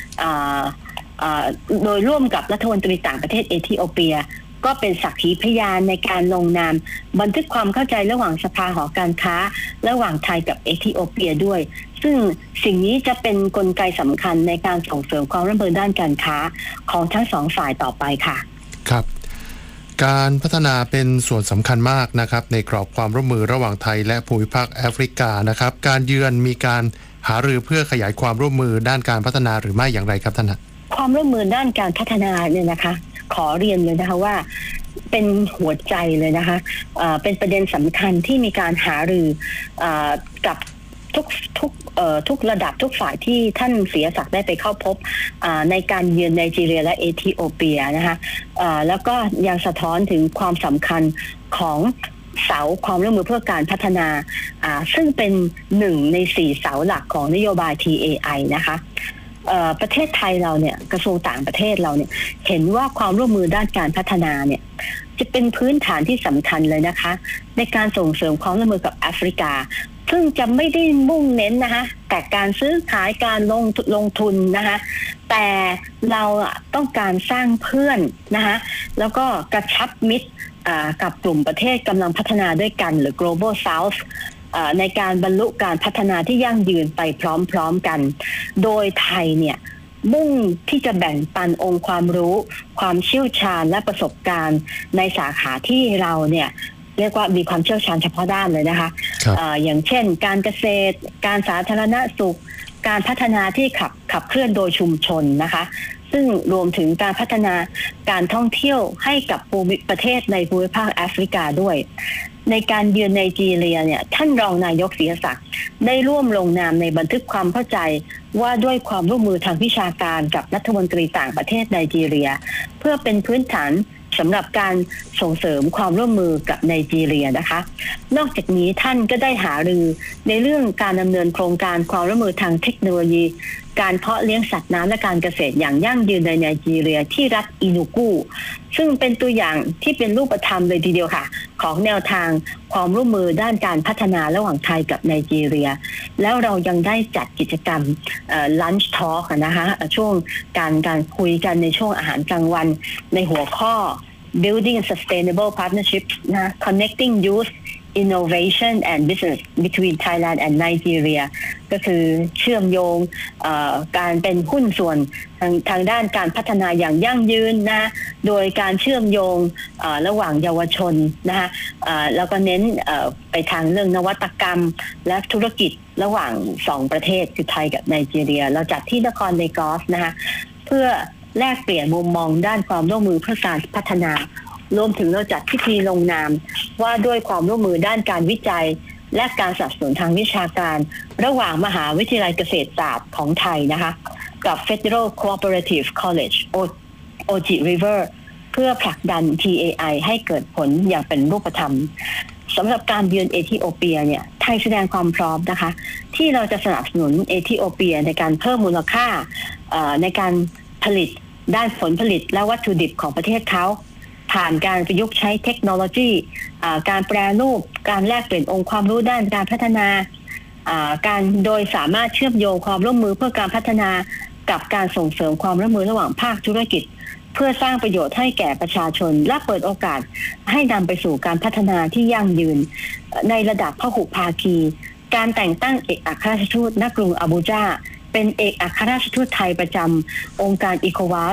โดยร่วมกับรัฐมนตรีต่างประเทศเอธิโอเปียก็เป็นสักขีพยานในการลงนามบันทึกความเข้าใจระหว่างสภาหอการค้าระหว่างไทยกับเอธิโอเปียด้วยซึ่งสิ่งนี้จะเป็นกลไกสำคัญในการส่งเสริมความร่วมมือด้านการค้าของทั้งสองฝ่ายต่อไปค่ะครับการพัฒนาเป็นส่วนสำคัญมากนะครับในกรอบความร่วมมือระหว่างไทยและภูมิภาคแอฟริกานะครับการเยือนมีการหารือเพื่อขยายความร่วมมือด้านการพัฒนาหรือไม่อย่างไรครับท่านความร่วมมือด้านการพัฒนาเนี่ยนะคะขอเรียนเลยนะคะว่าเป็นหัวใจเลยนะคะเอ่อเป็นประเด็นสำคัญที่มีการหารือเอ่อกับทุกทุกเอ่อทุกระดับทุกฝ่ายที่ท่านศรีศักดิ์ได้ไปเข้าพบในการเยือนไนจีเรียและเอธิโอเปียนะคะแล้วก็ยังสะท้อนถึงความสำคัญของเสาความร่วมมือเพื่อการพัฒนาซึ่งเป็นหนึ่งในสี่เสาหลักของนโยบาย ที เอ ไอ นะคะประเทศไทยเราเนี่ยกระทรวงต่างประเทศเราเนี่ยเห็นว่าความร่วมมือด้านการพัฒนาเนี่ยจะเป็นพื้นฐานที่สำคัญเลยนะคะในการส่งเสริมความร่วมมือกับแอฟริกาซึ่งจะไม่ได้มุ่งเน้นนะคะแต่การซื้อขายการลงลงทุนนะคะแต่เราต้องการสร้างเพื่อนนะคะแล้วก็กระชับมิตรกับกลุ่มประเทศกำลังพัฒนาด้วยกันหรือ global south ในการบรรลุการพัฒนาที่ยั่งยืนไปพร้อมๆกันโดยไทยเนี่ยมุ่งที่จะแบ่งปันองค์ความรู้ความเชี่ยวชาญและประสบการณ์ในสาขาที่เราเนี่ยเรียกว่ามีความเชี่ยวชาญเฉพาะด้านเลยนะคะ อ, อย่างเช่นการเกษตรการสาธารณสุขการพัฒนาที่ขับขับเคลื่อนโดยชุมชนนะคะซึ่งรวมถึงการพัฒนาการท่องเที่ยวให้กับภูมิประเทศในภูมิภาคแอฟริกาด้วยในการเยือนไนจีเรียเนี่ยท่านรองนายกศรีศักดิ์ได้ร่วมลงนามในบันทึกความเข้าใจว่าด้วยความร่วมมือทางวิชาการกับรัฐมนตรีต่างประเทศไนจีเรียเพื่อเป็นพื้นฐานสำหรับการส่งเสริมความร่วมมือกับไนจีเรียนะคะนอกจากนี้ท่านก็ได้หารือในเรื่องการดำเนินโครงการความร่วมมือทางเทคโนโลยีการเพาะเลี้ยงสัตว์น้ำและการเกษตรอย่างยั่งยืนในไนจีเรียที่รัฐอินูกูซึ่งเป็นตัวอย่างที่เป็นรูปธรรมเลยทีเดียวค่ะของแนวทางความร่วมมือด้านการพัฒนาระหว่างไทยกับไนจีเรียแล้วเรายังได้จัดกิจกรรมลันช์ทอล์กนะคะช่วงการการคุยกันในช่วงอาหารกลางวันในหัวข้อ Building Sustainable Partnerships นะ Connecting Youth Innovation and Business Between Thailand and Nigeria ก็คือเชื่อมโยงการเป็นหุ้นส่วนทางทางด้านการพัฒนาอย่างยั่งยืนนะโดยการเชื่อมโยงระหว่างเยาวชนนะคะแล้วก็เน้นไปทางเรื่องนวัตกรรมและธุรกิจระหว่างสองประเทศคือไทยกับไนจีเรียเราจัดที่นครเลกอสนะคะเพื่อแลกเปลี่ยนมุมมองด้านความร่วมมือเพื่อการพัฒนารวมถึงเราจัดพิธีลงนามว่าด้วยความร่วมมือด้านการวิจัยและการสนับสนุนทางวิชาการระหว่างมหาวิทยาลัยเกษตรศาสตร์ของไทยนะคะกับ Federal Cooperative College โอ จิ River เพื่อผลักดัน ที เอ ไอ ให้เกิดผลอย่างเป็นรูปธรรมสำหรับการเยือนเอธิโอเปียเนี่ยไทยแสดงความพร้อมนะคะที่เราจะสนับสนุนเอธิโอเปียในการเพิ่มมูลค่าในการผลิตด้านผลผลิตและวัตถุดิบของประเทศเขาผ่านการประยุกต์ใช้เทคโนโลยีการแปรรูปการแลกเปลี่ยนองค์ความรู้ด้านการพัฒนาการโดยสามารถเชื่อมโยงความร่วมมือเพื่อการพัฒนากับการส่งเสริมความร่วมมือระหว่างภาคธุรกิจเพื่อสร้างประโยชน์ให้แก่ประชาชนและเปิดโอกาสให้นำไปสู่การพัฒนาที่ยั่งยืนในระดับพหุภาคีการแต่งตั้งเอกอัครราชทูตณกรุงอาบูจาเป็นเอกอัครราชทูตไทยประจำองค์การอีโควา